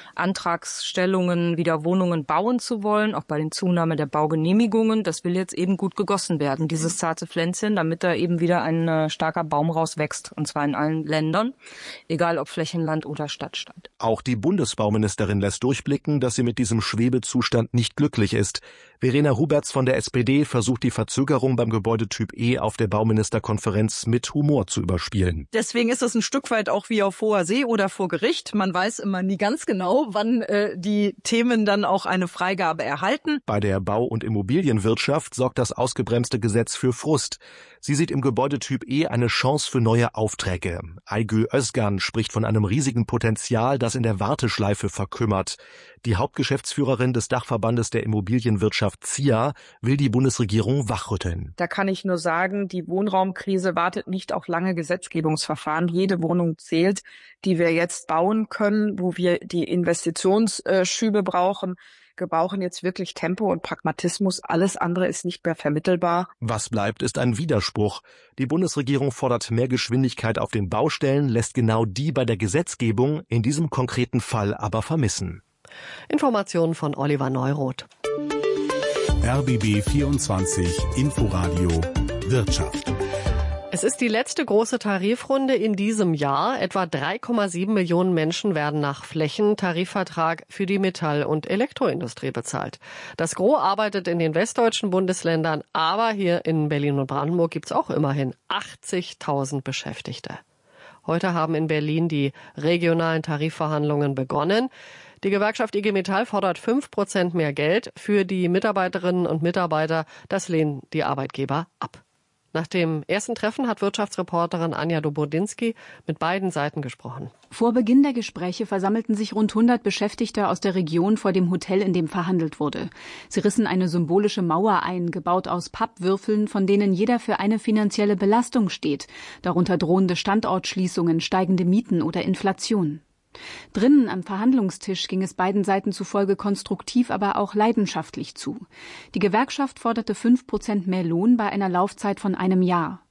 Antragsstellungen, wieder Wohnungen bauen zu wollen, auch bei den Zunahme der Baugenehmigungen, das will jetzt eben gut gegossen werden, dieses zarte Pflänzchen, damit da eben wieder ein äh, starker Baum rauswächst, und zwar in allen Ländern, egal ob Flächenland oder Stadtstand. Auch die Bundesbauministerin lässt durchblicken, dass sie mit diesem Schwebezustand nicht glücklich ist. Verena Huberts von der S P D versucht die Verzögerung beim Gebäudetyp E auf der Bauministerkonferenz mit Humor zu überspielen. Deswegen ist es ein Stück weit auch wie auf hoher See oder vor Gericht. Man weiß immer nie ganz genau, wann äh, die Themen dann auch eine Freigabe erhalten. Bei der Bau- und Immobilienwirtschaft sorgt das ausgebremste Gesetz für Frust. Sie sieht im Gebäudetyp E eine Chance für neue Aufträge. Aygül Özgan spricht von einem riesigen Potenzial, das in der Warteschleife verkümmert. Die Hauptgeschäftsführerin des Dachverbandes der Immobilienwirtschaft Z I A will die Bundesregierung wachrütteln. Da kann ich nur sagen, die Wohnraumkrise wartet nicht auf lange Gesetzgebungsverfahren. Jede Wohnung zählt, die wir jetzt bauen können, wo wir die Investitionsschübe brauchen. Wir brauchen jetzt wirklich Tempo und Pragmatismus. Alles andere ist nicht mehr vermittelbar. Was bleibt, ist ein Widerspruch. Die Bundesregierung fordert mehr Geschwindigkeit auf den Baustellen, lässt genau die bei der Gesetzgebung in diesem konkreten Fall aber vermissen. Informationen von Oliver Neuroth. R B B vierundzwanzig Inforadio Wirtschaft. Es ist die letzte große Tarifrunde in diesem Jahr. Etwa drei Komma sieben Millionen Menschen werden nach Flächentarifvertrag für die Metall- und Elektroindustrie bezahlt. Das Gros arbeitet in den westdeutschen Bundesländern, aber hier in Berlin und Brandenburg gibt es auch immerhin achtzigtausend Beschäftigte. Heute haben in Berlin die regionalen Tarifverhandlungen begonnen. Die Gewerkschaft I G Metall fordert fünf Prozent mehr Geld für die Mitarbeiterinnen und Mitarbeiter. Das lehnen die Arbeitgeber ab. Nach dem ersten Treffen hat Wirtschaftsreporterin Anja Dobodinski mit beiden Seiten gesprochen. Vor Beginn der Gespräche versammelten sich rund hundert Beschäftigte aus der Region vor dem Hotel, in dem verhandelt wurde. Sie rissen eine symbolische Mauer ein, gebaut aus Pappwürfeln, von denen jeder für eine finanzielle Belastung steht, darunter drohende Standortschließungen, steigende Mieten oder Inflation. Drinnen am Verhandlungstisch ging es beiden Seiten zufolge konstruktiv, aber auch leidenschaftlich zu. Die Gewerkschaft forderte fünf Prozent mehr Lohn bei einer Laufzeit von einem Jahr.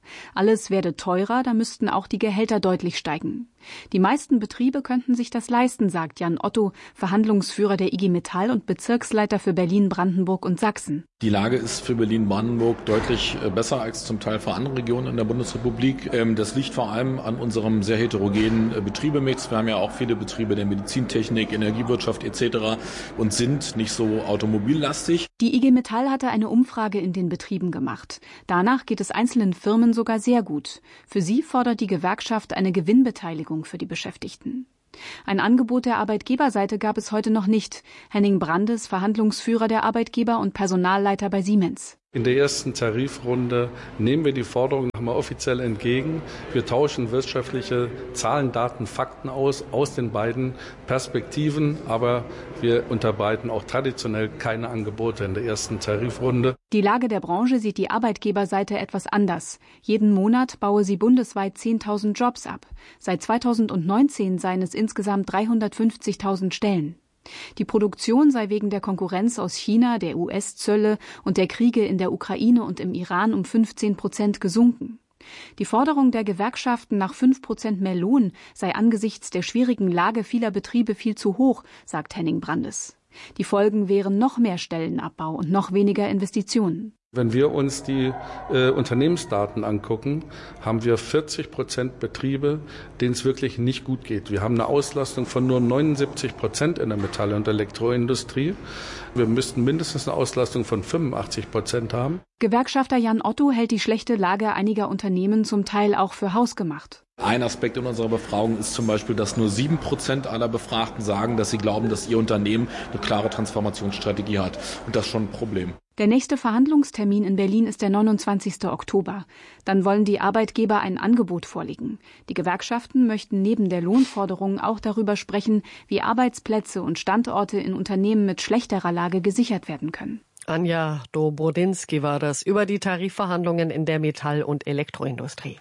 Alles werde teurer, da müssten auch die Gehälter deutlich steigen. Die meisten Betriebe könnten sich das leisten, sagt Jan Otto, Verhandlungsführer der I G Metall und Bezirksleiter für Berlin, Brandenburg und Sachsen. Die Lage ist für Berlin-Brandenburg deutlich besser als zum Teil für andere Regionen in der Bundesrepublik. Das liegt vor allem an unserem sehr heterogenen Betriebemix. Wir haben ja auch viele Betriebe der Medizintechnik, Energiewirtschaft et cetera und sind nicht so automobillastig. Die I G Metall hatte eine Umfrage in den Betrieben gemacht. Danach geht es einzelnen Firmen sogar sehr gut. Für sie fordert die Gewerkschaft eine Gewinnbeteiligung für die Beschäftigten. Ein Angebot der Arbeitgeberseite gab es heute noch nicht. Henning Brandes, Verhandlungsführer der Arbeitgeber und Personalleiter bei Siemens. In der ersten Tarifrunde nehmen wir die Forderung nochmal offiziell entgegen. Wir tauschen wirtschaftliche Zahlen, Daten, Fakten aus, aus den beiden Perspektiven. Aber wir unterbreiten auch traditionell keine Angebote in der ersten Tarifrunde. Die Lage der Branche sieht die Arbeitgeberseite etwas anders. Jeden Monat baue sie bundesweit zehntausend Jobs ab. Seit zweitausendneunzehn seien es insgesamt dreihundertfünfzigtausend Stellen. Die Produktion sei wegen der Konkurrenz aus China, der U S-Zölle und der Kriege in der Ukraine und im Iran um fünfzehn Prozent gesunken. Die Forderung der Gewerkschaften nach fünf Prozent mehr Lohn sei angesichts der schwierigen Lage vieler Betriebe viel zu hoch, sagt Henning Brandes. Die Folgen wären noch mehr Stellenabbau und noch weniger Investitionen. Wenn wir uns die äh, Unternehmensdaten angucken, haben wir vierzig Prozent Betriebe, denen es wirklich nicht gut geht. Wir haben eine Auslastung von nur neunundsiebzig Prozent in der Metall- und Elektroindustrie. Wir müssten mindestens eine Auslastung von fünfundachtzig Prozent haben. Gewerkschafter Jan Otto hält die schlechte Lage einiger Unternehmen zum Teil auch für hausgemacht. Ein Aspekt in unserer Befragung ist zum Beispiel, dass nur sieben Prozent aller Befragten sagen, dass sie glauben, dass ihr Unternehmen eine klare Transformationsstrategie hat. Und das ist schon ein Problem. Der nächste Verhandlungstermin in Berlin ist der neunundzwanzigsten Oktober. Dann wollen die Arbeitgeber ein Angebot vorlegen. Die Gewerkschaften möchten neben der Lohnforderung auch darüber sprechen, wie Arbeitsplätze und Standorte in Unternehmen mit schlechterer Lage gesichert werden können. Anja Dobrodinsky war das über die Tarifverhandlungen in der Metall- und Elektroindustrie.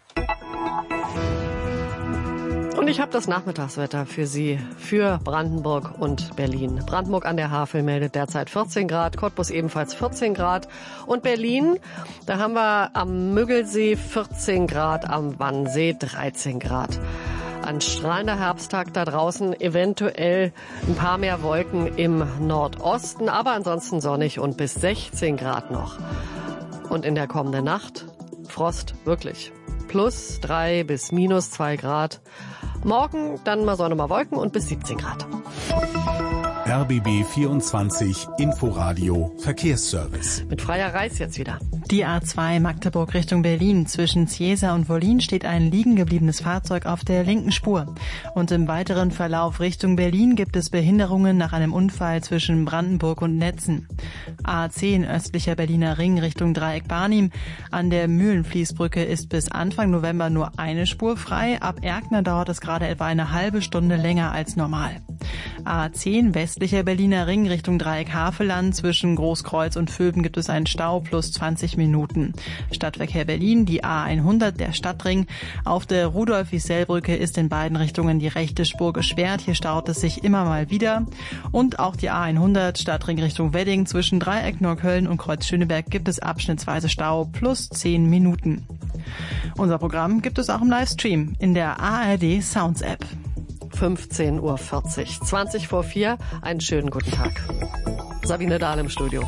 Und ich habe das Nachmittagswetter für Sie, für Brandenburg und Berlin. Brandenburg an der Havel meldet derzeit vierzehn Grad, Cottbus ebenfalls vierzehn Grad. Und Berlin, da haben wir am Müggelsee vierzehn Grad, am Wannsee dreizehn Grad. Ein strahlender Herbsttag da draußen, eventuell ein paar mehr Wolken im Nordosten, aber ansonsten sonnig und bis sechzehn Grad noch. Und in der kommenden Nacht Frost, wirklich. Plus drei bis minus zwei Grad. Morgen dann mal Sonne, mal Wolken und bis siebzehn Grad. R B B vierundzwanzig Inforadio Verkehrsservice. Mit Freier Reis jetzt wieder. Die A zwei Magdeburg Richtung Berlin. Zwischen Ziesa und Wollin steht ein liegen gebliebenes Fahrzeug auf der linken Spur. Und im weiteren Verlauf Richtung Berlin gibt es Behinderungen nach einem Unfall zwischen Brandenburg und Netzen. A zehn östlicher Berliner Ring Richtung Dreieck Barnim. An der Mühlenfließbrücke ist bis Anfang November nur eine Spur frei. Ab Erkner dauert es gerade etwa eine halbe Stunde länger als normal. A zehn westlicher Berliner Ring Richtung Dreieck Havelland. Zwischen Großkreuz und Vöben gibt es einen Stau plus zwanzig Minuten. Stadtverkehr Berlin, die A hundert, der Stadtring. Auf der Rudolf-Wiesel-Brücke ist in beiden Richtungen die rechte Spur gesperrt. Hier staut es sich immer mal wieder. Und auch die A hundert, Stadtring Richtung Wedding. Zwischen Dreieck Neukölln und Kreuz Schöneberg gibt es abschnittsweise Stau plus zehn Minuten. Unser Programm gibt es auch im Livestream in der A R D Sounds App. fünfzehn Uhr vierzig, zwanzig vor vier, einen schönen guten Tag. Sabine Dahl im Studio.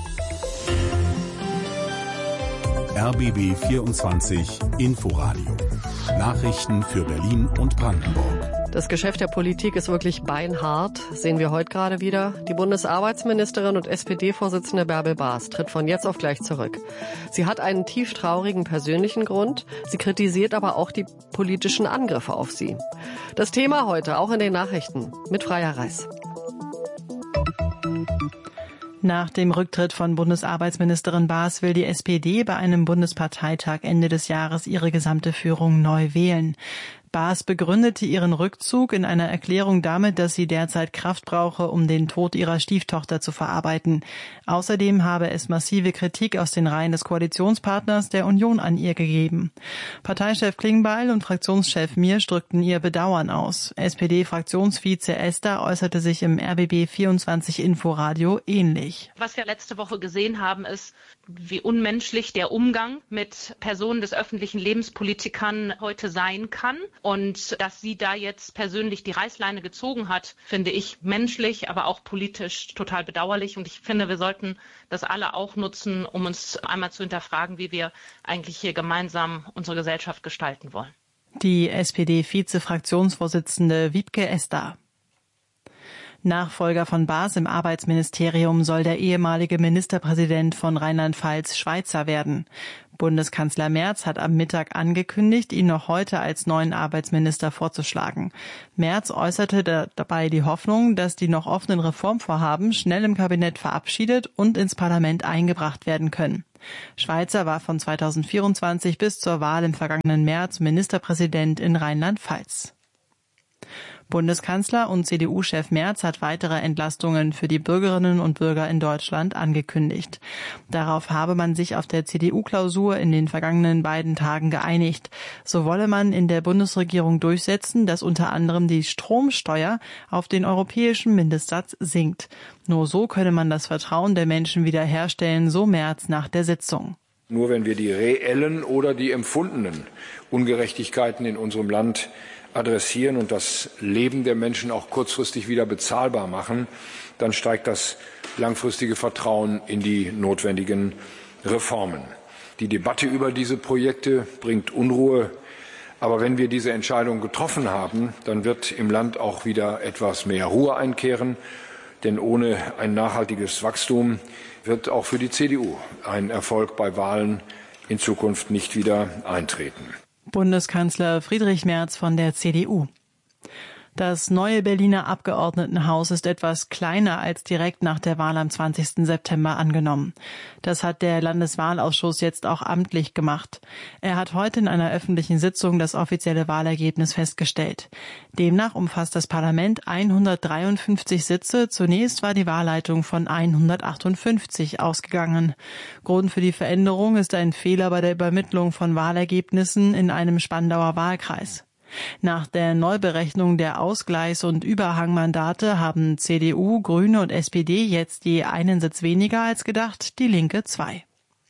R B B vierundzwanzig Inforadio. Nachrichten für Berlin und Brandenburg. Das Geschäft der Politik ist wirklich beinhart, sehen wir heute gerade wieder. Die Bundesarbeitsministerin und S P D-Vorsitzende Bärbel Baas tritt von jetzt auf gleich zurück. Sie hat einen tief traurigen persönlichen Grund. Sie kritisiert aber auch die politischen Angriffe auf sie. Das Thema heute auch in den Nachrichten mit Freier Reis. Nach dem Rücktritt von Bundesarbeitsministerin Baas will die S P D bei einem Bundesparteitag Ende des Jahres ihre gesamte Führung neu wählen. Baas begründete ihren Rückzug in einer Erklärung damit, dass sie derzeit Kraft brauche, um den Tod ihrer Stieftochter zu verarbeiten. Außerdem habe es massive Kritik aus den Reihen des Koalitionspartners der Union an ihr gegeben. Parteichef Klingbeil und Fraktionschef Miersch drückten ihr Bedauern aus. S P D-Fraktionsvize Esther äußerte sich im R B B vierundzwanzig Inforadio ähnlich. Was wir letzte Woche gesehen haben, ist, wie unmenschlich der Umgang mit Personen des öffentlichen Lebens, Politikern heute sein kann. Und dass sie da jetzt persönlich die Reißleine gezogen hat, finde ich menschlich, aber auch politisch total bedauerlich. Und ich finde, wir sollten das alle auch nutzen, um uns einmal zu hinterfragen, wie wir eigentlich hier gemeinsam unsere Gesellschaft gestalten wollen. Die S P D-Vize-Fraktionsvorsitzende Wiebke Esther. Nachfolger von Baas im Arbeitsministerium soll der ehemalige Ministerpräsident von Rheinland-Pfalz Schweizer werden. Bundeskanzler Merz hat am Mittag angekündigt, ihn noch heute als neuen Arbeitsminister vorzuschlagen. Merz äußerte dabei die Hoffnung, dass die noch offenen Reformvorhaben schnell im Kabinett verabschiedet und ins Parlament eingebracht werden können. Schweizer war von zweitausendvierundzwanzig bis zur Wahl im vergangenen März Ministerpräsident in Rheinland-Pfalz. Bundeskanzler und C D U-Chef Merz hat weitere Entlastungen für die Bürgerinnen und Bürger in Deutschland angekündigt. Darauf habe man sich auf der C D U-Klausur in den vergangenen beiden Tagen geeinigt. So wolle man in der Bundesregierung durchsetzen, dass unter anderem die Stromsteuer auf den europäischen Mindestsatz sinkt. Nur so könne man das Vertrauen der Menschen wiederherstellen, so Merz nach der Sitzung. Nur wenn wir die reellen oder die empfundenen Ungerechtigkeiten in unserem Land adressieren und das Leben der Menschen auch kurzfristig wieder bezahlbar machen, dann steigt das langfristige Vertrauen in die notwendigen Reformen. Die Debatte über diese Projekte bringt Unruhe. Aber wenn wir diese Entscheidung getroffen haben, dann wird im Land auch wieder etwas mehr Ruhe einkehren. Denn ohne ein nachhaltiges Wachstum wird auch für die C D U ein Erfolg bei Wahlen in Zukunft nicht wieder eintreten. Bundeskanzler Friedrich Merz von der C D U. Das neue Berliner Abgeordnetenhaus ist etwas kleiner als direkt nach der Wahl am zwanzigsten September angenommen. Das hat der Landeswahlausschuss jetzt auch amtlich gemacht. Er hat heute in einer öffentlichen Sitzung das offizielle Wahlergebnis festgestellt. Demnach umfasst das Parlament hundertdreiundfünfzig Sitze. Zunächst war die Wahlleitung von hundertachtundfünfzig ausgegangen. Grund für die Veränderung ist ein Fehler bei der Übermittlung von Wahlergebnissen in einem Spandauer Wahlkreis. Nach der Neuberechnung der Ausgleichs- und Überhangmandate haben C D U, Grüne und S P D jetzt je einen Sitz weniger als gedacht, die Linke zwei.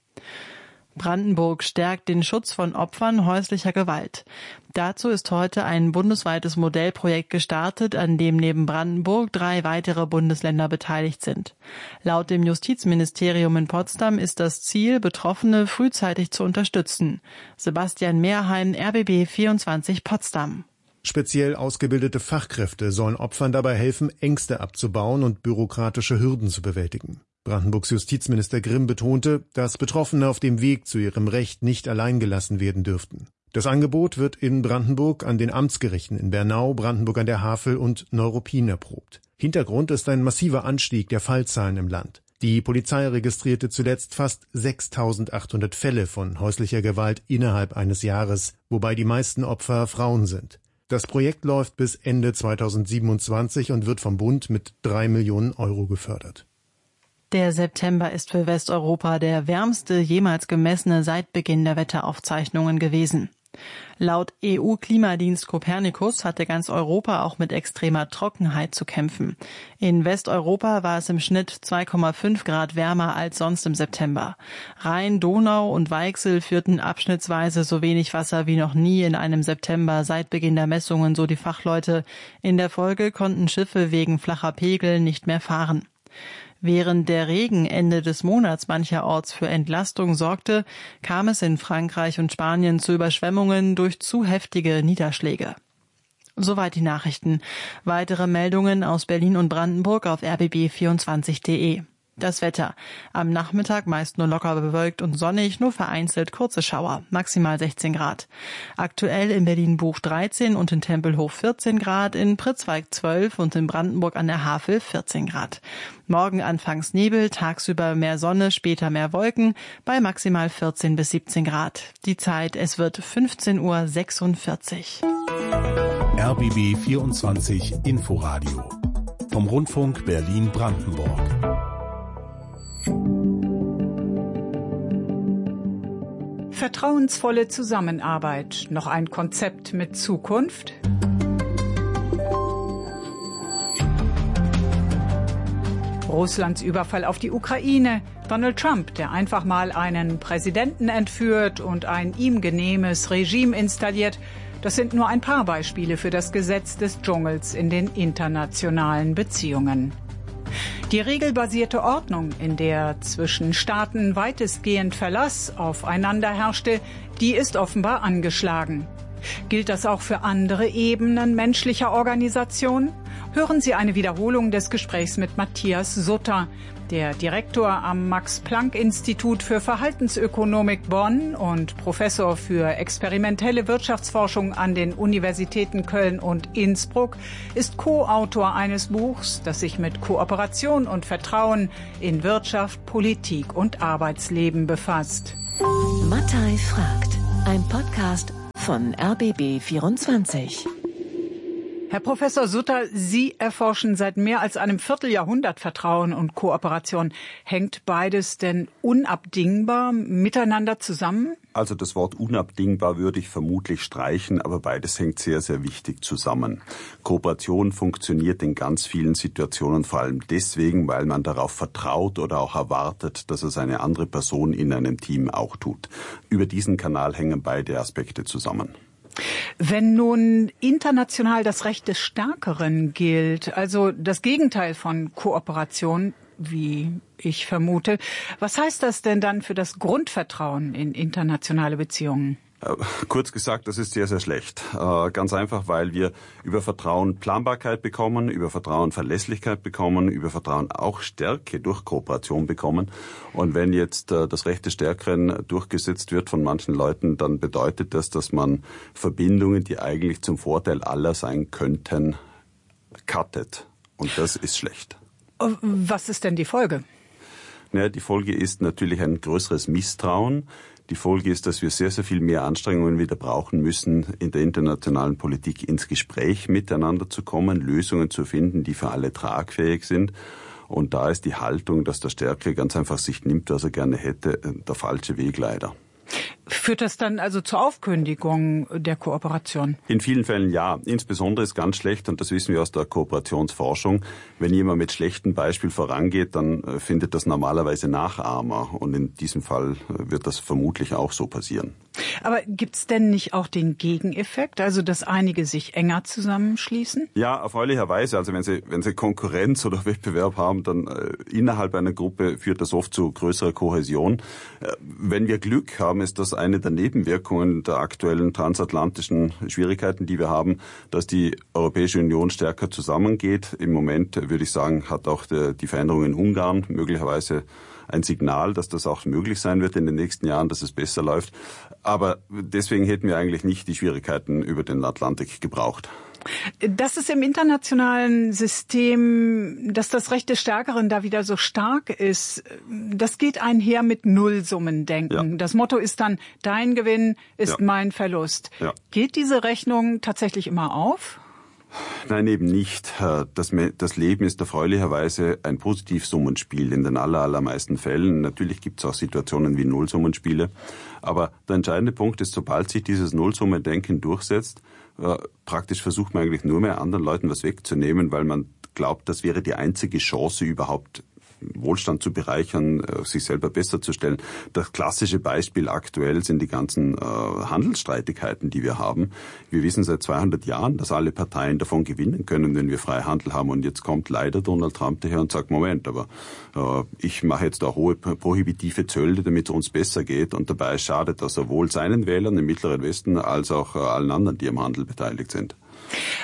Brandenburg stärkt den Schutz von Opfern häuslicher Gewalt. Dazu ist heute ein bundesweites Modellprojekt gestartet, an dem neben Brandenburg drei weitere Bundesländer beteiligt sind. Laut dem Justizministerium in Potsdam ist das Ziel, Betroffene frühzeitig zu unterstützen. Sebastian Mehrheim, R B B vierundzwanzig Potsdam. Speziell ausgebildete Fachkräfte sollen Opfern dabei helfen, Ängste abzubauen und bürokratische Hürden zu bewältigen. Brandenburgs Justizminister Grimm betonte, dass Betroffene auf dem Weg zu ihrem Recht nicht allein gelassen werden dürften. Das Angebot wird in Brandenburg an den Amtsgerichten in Bernau, Brandenburg an der Havel und Neuruppin erprobt. Hintergrund ist ein massiver Anstieg der Fallzahlen im Land. Die Polizei registrierte zuletzt fast sechstausendachthundert Fälle von häuslicher Gewalt innerhalb eines Jahres, wobei die meisten Opfer Frauen sind. Das Projekt läuft bis Ende zweitausendsiebenundzwanzig und wird vom Bund mit drei Millionen Euro gefördert. Der September ist für Westeuropa der wärmste jemals gemessene seit Beginn der Wetteraufzeichnungen gewesen. Laut E U-Klimadienst Copernicus hatte ganz Europa auch mit extremer Trockenheit zu kämpfen. In Westeuropa war es im Schnitt zwei Komma fünf Grad wärmer als sonst im September. Rhein, Donau und Weichsel führten abschnittsweise so wenig Wasser wie noch nie in einem September seit Beginn der Messungen, so die Fachleute. In der Folge konnten Schiffe wegen flacher Pegel nicht mehr fahren. Während der Regen Ende des Monats mancherorts für Entlastung sorgte, kam es in Frankreich und Spanien zu Überschwemmungen durch zu heftige Niederschläge. Soweit die Nachrichten. Weitere Meldungen aus Berlin und Brandenburg auf r b b vierundzwanzig punkt d e. Das Wetter. Am Nachmittag meist nur locker bewölkt und sonnig, nur vereinzelt kurze Schauer, maximal sechzehn Grad. Aktuell in Berlin-Buch dreizehn und in Tempelhof vierzehn Grad, in Pritzwalk zwölf und in Brandenburg an der Havel vierzehn Grad. Morgen anfangs Nebel, tagsüber mehr Sonne, später mehr Wolken, bei maximal vierzehn bis siebzehn Grad. Die Zeit, es wird fünfzehn Uhr sechsundvierzig. R B B vierundzwanzig Inforadio vom Rundfunk Berlin-Brandenburg. Vertrauensvolle Zusammenarbeit. Noch ein Konzept mit Zukunft? Russlands Überfall auf die Ukraine. Donald Trump, der einfach mal einen Präsidenten entführt und ein ihm genehmes Regime installiert. Das sind nur ein paar Beispiele für das Gesetz des Dschungels in den internationalen Beziehungen. Die regelbasierte Ordnung, in der zwischen Staaten weitestgehend Verlass aufeinander herrschte, die ist offenbar angeschlagen. Gilt das auch für andere Ebenen menschlicher Organisation? Hören Sie eine Wiederholung des Gesprächs mit Matthias Sutter, der Direktor am Max-Planck-Institut für Verhaltensökonomik Bonn und Professor für experimentelle Wirtschaftsforschung an den Universitäten Köln und Innsbruck, ist Co-Autor eines Buchs, das sich mit Kooperation und Vertrauen in Wirtschaft, Politik und Arbeitsleben befasst. Mattei fragt, ein Podcast von R B B vierundzwanzig. Herr Professor Sutter, Sie erforschen seit mehr als einem Vierteljahrhundert Vertrauen und Kooperation. Hängt beides denn unabdingbar miteinander zusammen? Also das Wort unabdingbar würde ich vermutlich streichen, aber beides hängt sehr, sehr wichtig zusammen. Kooperation funktioniert in ganz vielen Situationen vor allem deswegen, weil man darauf vertraut oder auch erwartet, dass es eine andere Person in einem Team auch tut. Über diesen Kanal hängen beide Aspekte zusammen. Wenn nun international das Recht des Stärkeren gilt, also das Gegenteil von Kooperation, wie ich vermute, was heißt das denn dann für das Grundvertrauen in internationale Beziehungen? Kurz gesagt, das ist sehr, sehr schlecht. Ganz einfach, weil wir über Vertrauen Planbarkeit bekommen, über Vertrauen Verlässlichkeit bekommen, über Vertrauen auch Stärke durch Kooperation bekommen. Und wenn jetzt das Recht des Stärkeren durchgesetzt wird von manchen Leuten, dann bedeutet das, dass man Verbindungen, die eigentlich zum Vorteil aller sein könnten, cuttet. Und das ist schlecht. Was ist denn die Folge? Naja, die Folge ist natürlich ein größeres Misstrauen. Die Folge ist, dass wir sehr, sehr viel mehr Anstrengungen wieder brauchen müssen, in der internationalen Politik ins Gespräch miteinander zu kommen, Lösungen zu finden, die für alle tragfähig sind. Und da ist die Haltung, dass der Stärkere ganz einfach sich nimmt, was er gerne hätte, der falsche Weg leider. Führt das dann also zur Aufkündigung der Kooperation? In vielen Fällen ja. Insbesondere ist ganz schlecht, und das wissen wir aus der Kooperationsforschung, wenn jemand mit schlechtem Beispiel vorangeht, dann findet das normalerweise Nachahmer. Und in diesem Fall wird das vermutlich auch so passieren. Aber gibt's denn nicht auch den Gegeneffekt, also dass einige sich enger zusammenschließen? Ja, erfreulicherweise. Also wenn Sie, wenn Sie Konkurrenz oder Wettbewerb haben, dann äh, innerhalb einer Gruppe führt das oft zu größerer Kohäsion. Äh, wenn wir Glück haben, ist das eine der Nebenwirkungen der aktuellen transatlantischen Schwierigkeiten, die wir haben, dass die Europäische Union stärker zusammengeht. Im Moment, würde ich sagen, hat auch der, die Veränderung in Ungarn möglicherweise ein Signal, dass das auch möglich sein wird in den nächsten Jahren, dass es besser läuft. Aber deswegen hätten wir eigentlich nicht die Schwierigkeiten über den Atlantik gebraucht. Dass es im internationalen System, dass das Recht des Stärkeren da wieder so stark ist, das geht einher mit Nullsummendenken. Ja. Das Motto ist dann, dein Gewinn ist ja. mein Verlust. Ja. Geht diese Rechnung tatsächlich immer auf? Nein, eben nicht. Das, das Leben ist erfreulicherweise ein Positivsummenspiel in den aller, allermeisten Fällen. Natürlich gibt es auch Situationen wie Nullsummenspiele. Aber der entscheidende Punkt ist, sobald sich dieses Nullsummendenken durchsetzt, äh, praktisch versucht man eigentlich nur mehr anderen Leuten was wegzunehmen, weil man glaubt, das wäre die einzige Chance überhaupt, Wohlstand zu bereichern, sich selber besser zu stellen. Das klassische Beispiel aktuell sind die ganzen äh, Handelsstreitigkeiten, die wir haben. Wir wissen seit zweihundert Jahren, dass alle Parteien davon gewinnen können, wenn wir Freihandel haben. Und jetzt kommt leider Donald Trump daher und sagt, Moment, aber äh, ich mache jetzt da hohe prohibitive Zölle, damit es uns besser geht. Und dabei schadet das sowohl seinen Wählern im Mittleren Westen als auch äh, allen anderen, die am Handel beteiligt sind.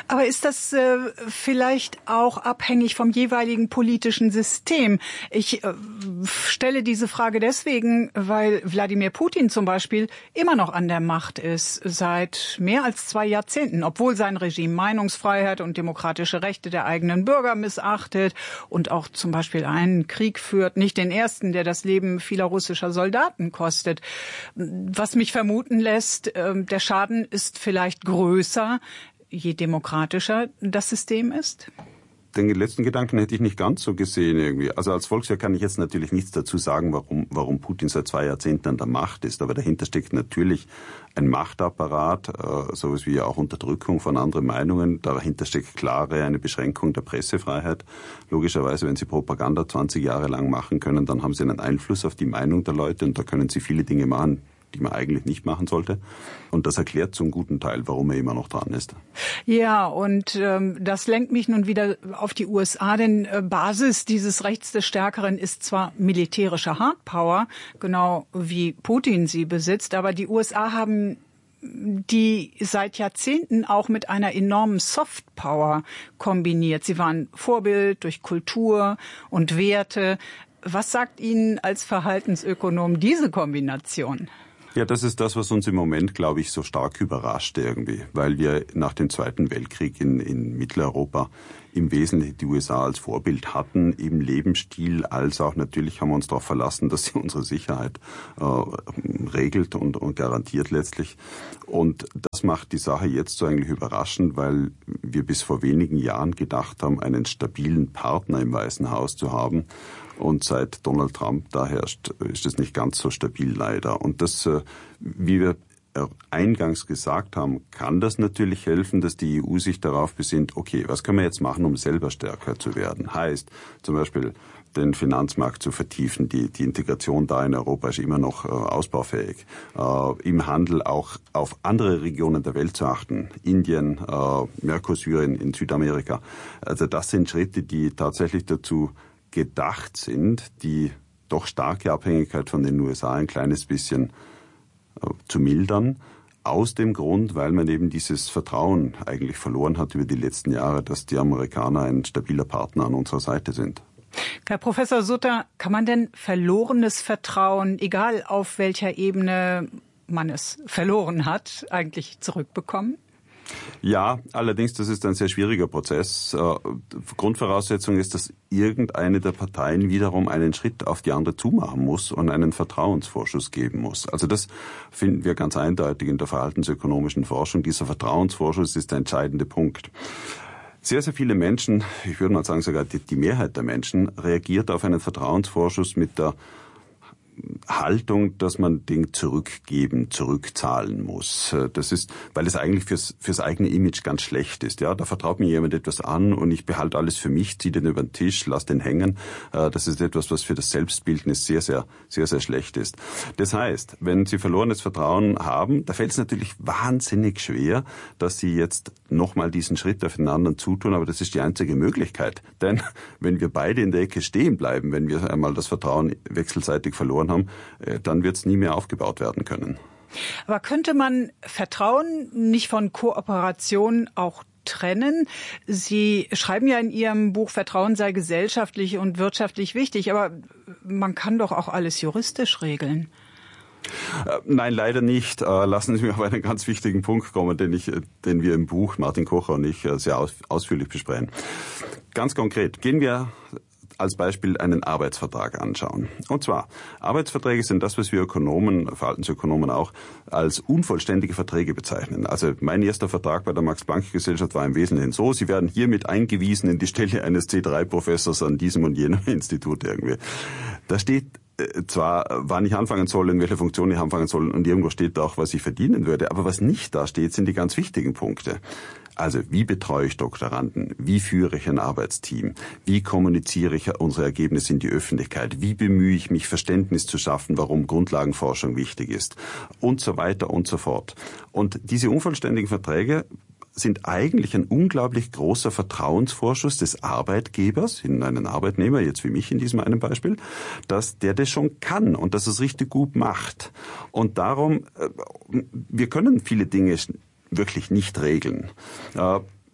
Aber ist das äh, vielleicht auch abhängig vom jeweiligen politischen System? Ich äh, stelle diese Frage deswegen, weil Wladimir Putin zum Beispiel immer noch an der Macht ist, seit mehr als zwei Jahrzehnten, obwohl sein Regime Meinungsfreiheit und demokratische Rechte der eigenen Bürger missachtet und auch zum Beispiel einen Krieg führt, nicht den ersten, der das Leben vieler russischer Soldaten kostet. Was mich vermuten lässt, äh, der Schaden ist vielleicht größer, je demokratischer das System ist? Den letzten Gedanken hätte ich nicht ganz so gesehen irgendwie. Also als Volkswirt kann ich jetzt natürlich nichts dazu sagen, warum, warum Putin seit zwei Jahrzehnten an der Macht ist. Aber dahinter steckt natürlich ein Machtapparat, äh, sowas wie auch Unterdrückung von anderen Meinungen. Dahinter steckt klare eine Beschränkung der Pressefreiheit. Logischerweise, wenn Sie Propaganda zwanzig Jahre lang machen können, dann haben Sie einen Einfluss auf die Meinung der Leute und da können Sie viele Dinge machen, die man eigentlich nicht machen sollte. Und das erklärt zum guten Teil, warum er immer noch dran ist. Ja, und ähm, das lenkt mich nun wieder auf die U S A, denn äh, Basis dieses Rechts des Stärkeren ist zwar militärische Hardpower, genau wie Putin sie besitzt, aber die U S A haben die seit Jahrzehnten auch mit einer enormen Softpower kombiniert. Sie waren Vorbild durch Kultur und Werte. Was sagt Ihnen als Verhaltensökonom diese Kombination? Ja, das ist das, was uns im Moment, glaube ich, so stark überrascht irgendwie, weil wir nach dem Zweiten Weltkrieg in, in Mitteleuropa im Wesentlichen die U S A als Vorbild hatten, im Lebensstil, als auch natürlich haben wir uns darauf verlassen, dass sie unsere Sicherheit äh, regelt und, und garantiert letztlich. Und das macht die Sache jetzt so eigentlich überraschend, weil wir bis vor wenigen Jahren gedacht haben, einen stabilen Partner im Weißen Haus zu haben. Und seit Donald Trump da herrscht, ist es nicht ganz so stabil leider. Und das, wie wir eingangs gesagt haben, kann das natürlich helfen, dass die E U sich darauf besinnt, okay, was können wir jetzt machen, um selber stärker zu werden? Heißt zum Beispiel, den Finanzmarkt zu vertiefen. Die, die Integration da in Europa ist immer noch äh, ausbaufähig. Äh, Im Handel auch auf andere Regionen der Welt zu achten. Indien, äh, Mercosur in, in Südamerika. Also das sind Schritte, die tatsächlich dazu gedacht sind, die doch starke Abhängigkeit von den U S A ein kleines bisschen äh, zu mildern. Aus dem Grund, weil man eben dieses Vertrauen eigentlich verloren hat über die letzten Jahre, dass die Amerikaner ein stabiler Partner an unserer Seite sind. Herr Professor Sutter, kann man denn verlorenes Vertrauen, egal auf welcher Ebene man es verloren hat, eigentlich zurückbekommen? Ja, allerdings, das ist ein sehr schwieriger Prozess. Grundvoraussetzung ist, dass irgendeine der Parteien wiederum einen Schritt auf die andere zumachen muss und einen Vertrauensvorschuss geben muss. Also das finden wir ganz eindeutig in der verhaltensökonomischen Forschung. Dieser Vertrauensvorschuss ist der entscheidende Punkt. Sehr, sehr viele Menschen, ich würde mal sagen sogar die, die Mehrheit der Menschen, reagiert auf einen Vertrauensvorschuss mit der Haltung, dass man Ding zurückgeben, zurückzahlen muss. Das ist, weil es eigentlich fürs, fürs eigene Image ganz schlecht ist. Ja, da vertraut mir jemand etwas an und ich behalte alles für mich, ziehe den über den Tisch, lasse den hängen. Das ist etwas, was für das Selbstbildnis sehr, sehr, sehr, sehr schlecht ist. Das heißt, wenn Sie verlorenes Vertrauen haben, da fällt es natürlich wahnsinnig schwer, dass Sie jetzt nochmal diesen Schritt auf den anderen zutun, aber das ist die einzige Möglichkeit. Denn wenn wir beide in der Ecke stehen bleiben, wenn wir einmal das Vertrauen wechselseitig verloren haben, dann wird es nie mehr aufgebaut werden können. Aber könnte man Vertrauen nicht von Kooperation auch trennen? Sie schreiben ja in Ihrem Buch, Vertrauen sei gesellschaftlich und wirtschaftlich wichtig, aber man kann doch auch alles juristisch regeln. Nein, leider nicht. Lassen Sie mich auf einen ganz wichtigen Punkt kommen, den, ich, den wir im Buch, Martin Kocher und ich, sehr aus, ausführlich besprechen. Ganz konkret, gehen wir als Beispiel einen Arbeitsvertrag anschauen. Und zwar, Arbeitsverträge sind das, was wir Ökonomen, Verhaltensökonomen auch, als unvollständige Verträge bezeichnen. Also mein erster Vertrag bei der Max-Planck-Gesellschaft war im Wesentlichen so, Sie werden hiermit eingewiesen in die Stelle eines C drei Professors an diesem und jenem Institut irgendwie. Da steht zwar, wann ich anfangen soll, in welcher Funktion ich anfangen soll und irgendwo steht auch, was ich verdienen würde, aber was nicht da steht, sind die ganz wichtigen Punkte. Also wie betreue ich Doktoranden? Wie führe ich ein Arbeitsteam? Wie kommuniziere ich unsere Ergebnisse in die Öffentlichkeit? Wie bemühe ich mich, Verständnis zu schaffen, warum Grundlagenforschung wichtig ist? Und so weiter und so fort. Und diese unvollständigen Verträge sind eigentlich ein unglaublich großer Vertrauensvorschuss des Arbeitgebers in einen Arbeitnehmer, jetzt wie mich in diesem einen Beispiel, dass der das schon kann und dass es richtig gut macht. Und darum, wir können viele Dinge wirklich nicht regeln.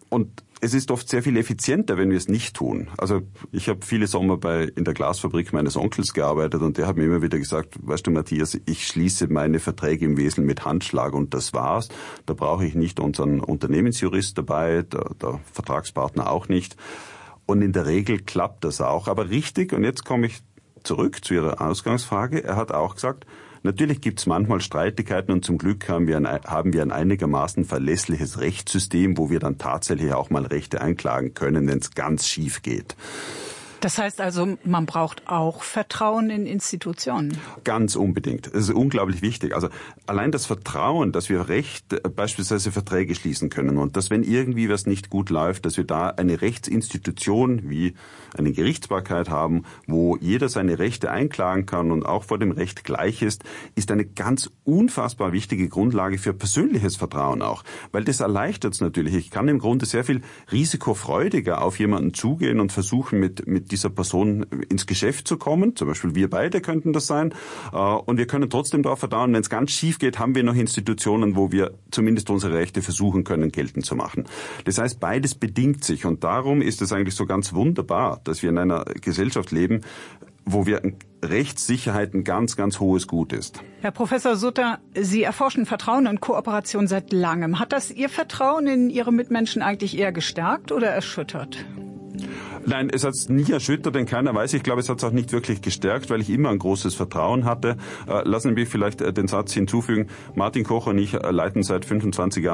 Und es ist oft sehr viel effizienter, wenn wir es nicht tun. Also ich habe viele Sommer bei in der Glasfabrik meines Onkels gearbeitet und der hat mir immer wieder gesagt, weißt du Matthias, ich schließe meine Verträge im Wesentlichen mit Handschlag und das war's. Da brauche ich nicht unseren Unternehmensjurist dabei, der, der Vertragspartner auch nicht. Und in der Regel klappt das auch. Aber richtig, und jetzt komme ich zurück zu Ihrer Ausgangsfrage, er hat auch gesagt, natürlich gibt es manchmal Streitigkeiten und zum Glück haben wir, ein, haben wir ein einigermaßen verlässliches Rechtssystem, wo wir dann tatsächlich auch mal Rechte einklagen können, wenn es ganz schief geht. Das heißt also, man braucht auch Vertrauen in Institutionen. Ganz unbedingt. Das ist unglaublich wichtig. Also allein das Vertrauen, dass wir Recht, beispielsweise Verträge schließen können und dass, wenn irgendwie was nicht gut läuft, dass wir da eine Rechtsinstitution wie eine Gerichtsbarkeit haben, wo jeder seine Rechte einklagen kann und auch vor dem Recht gleich ist, ist eine ganz unfassbar wichtige Grundlage für persönliches Vertrauen auch. Weil das erleichtert es natürlich. Ich kann im Grunde sehr viel risikofreudiger auf jemanden zugehen und versuchen, mit, mit dieser Person ins Geschäft zu kommen. Zum Beispiel wir beide könnten das sein. Und wir können trotzdem darauf vertrauen, wenn es ganz schief geht, haben wir noch Institutionen, wo wir zumindest unsere Rechte versuchen können, geltend zu machen. Das heißt, beides bedingt sich. Und darum ist es eigentlich so ganz wunderbar, dass wir in einer Gesellschaft leben, wo wir Rechtssicherheit ein ganz, ganz hohes Gut ist. Herr Professor Sutter, Sie erforschen Vertrauen und Kooperation seit langem. Hat das Ihr Vertrauen in Ihre Mitmenschen eigentlich eher gestärkt oder erschüttert? Nein, es hat es nie erschüttert in keiner Weise. Ich glaube, es hat es auch nicht wirklich gestärkt, weil ich immer ein großes Vertrauen hatte. Äh, lassen Sie mich vielleicht äh, den Satz hinzufügen. Martin Koch und ich äh, leiten seit fünfundzwanzig Jahren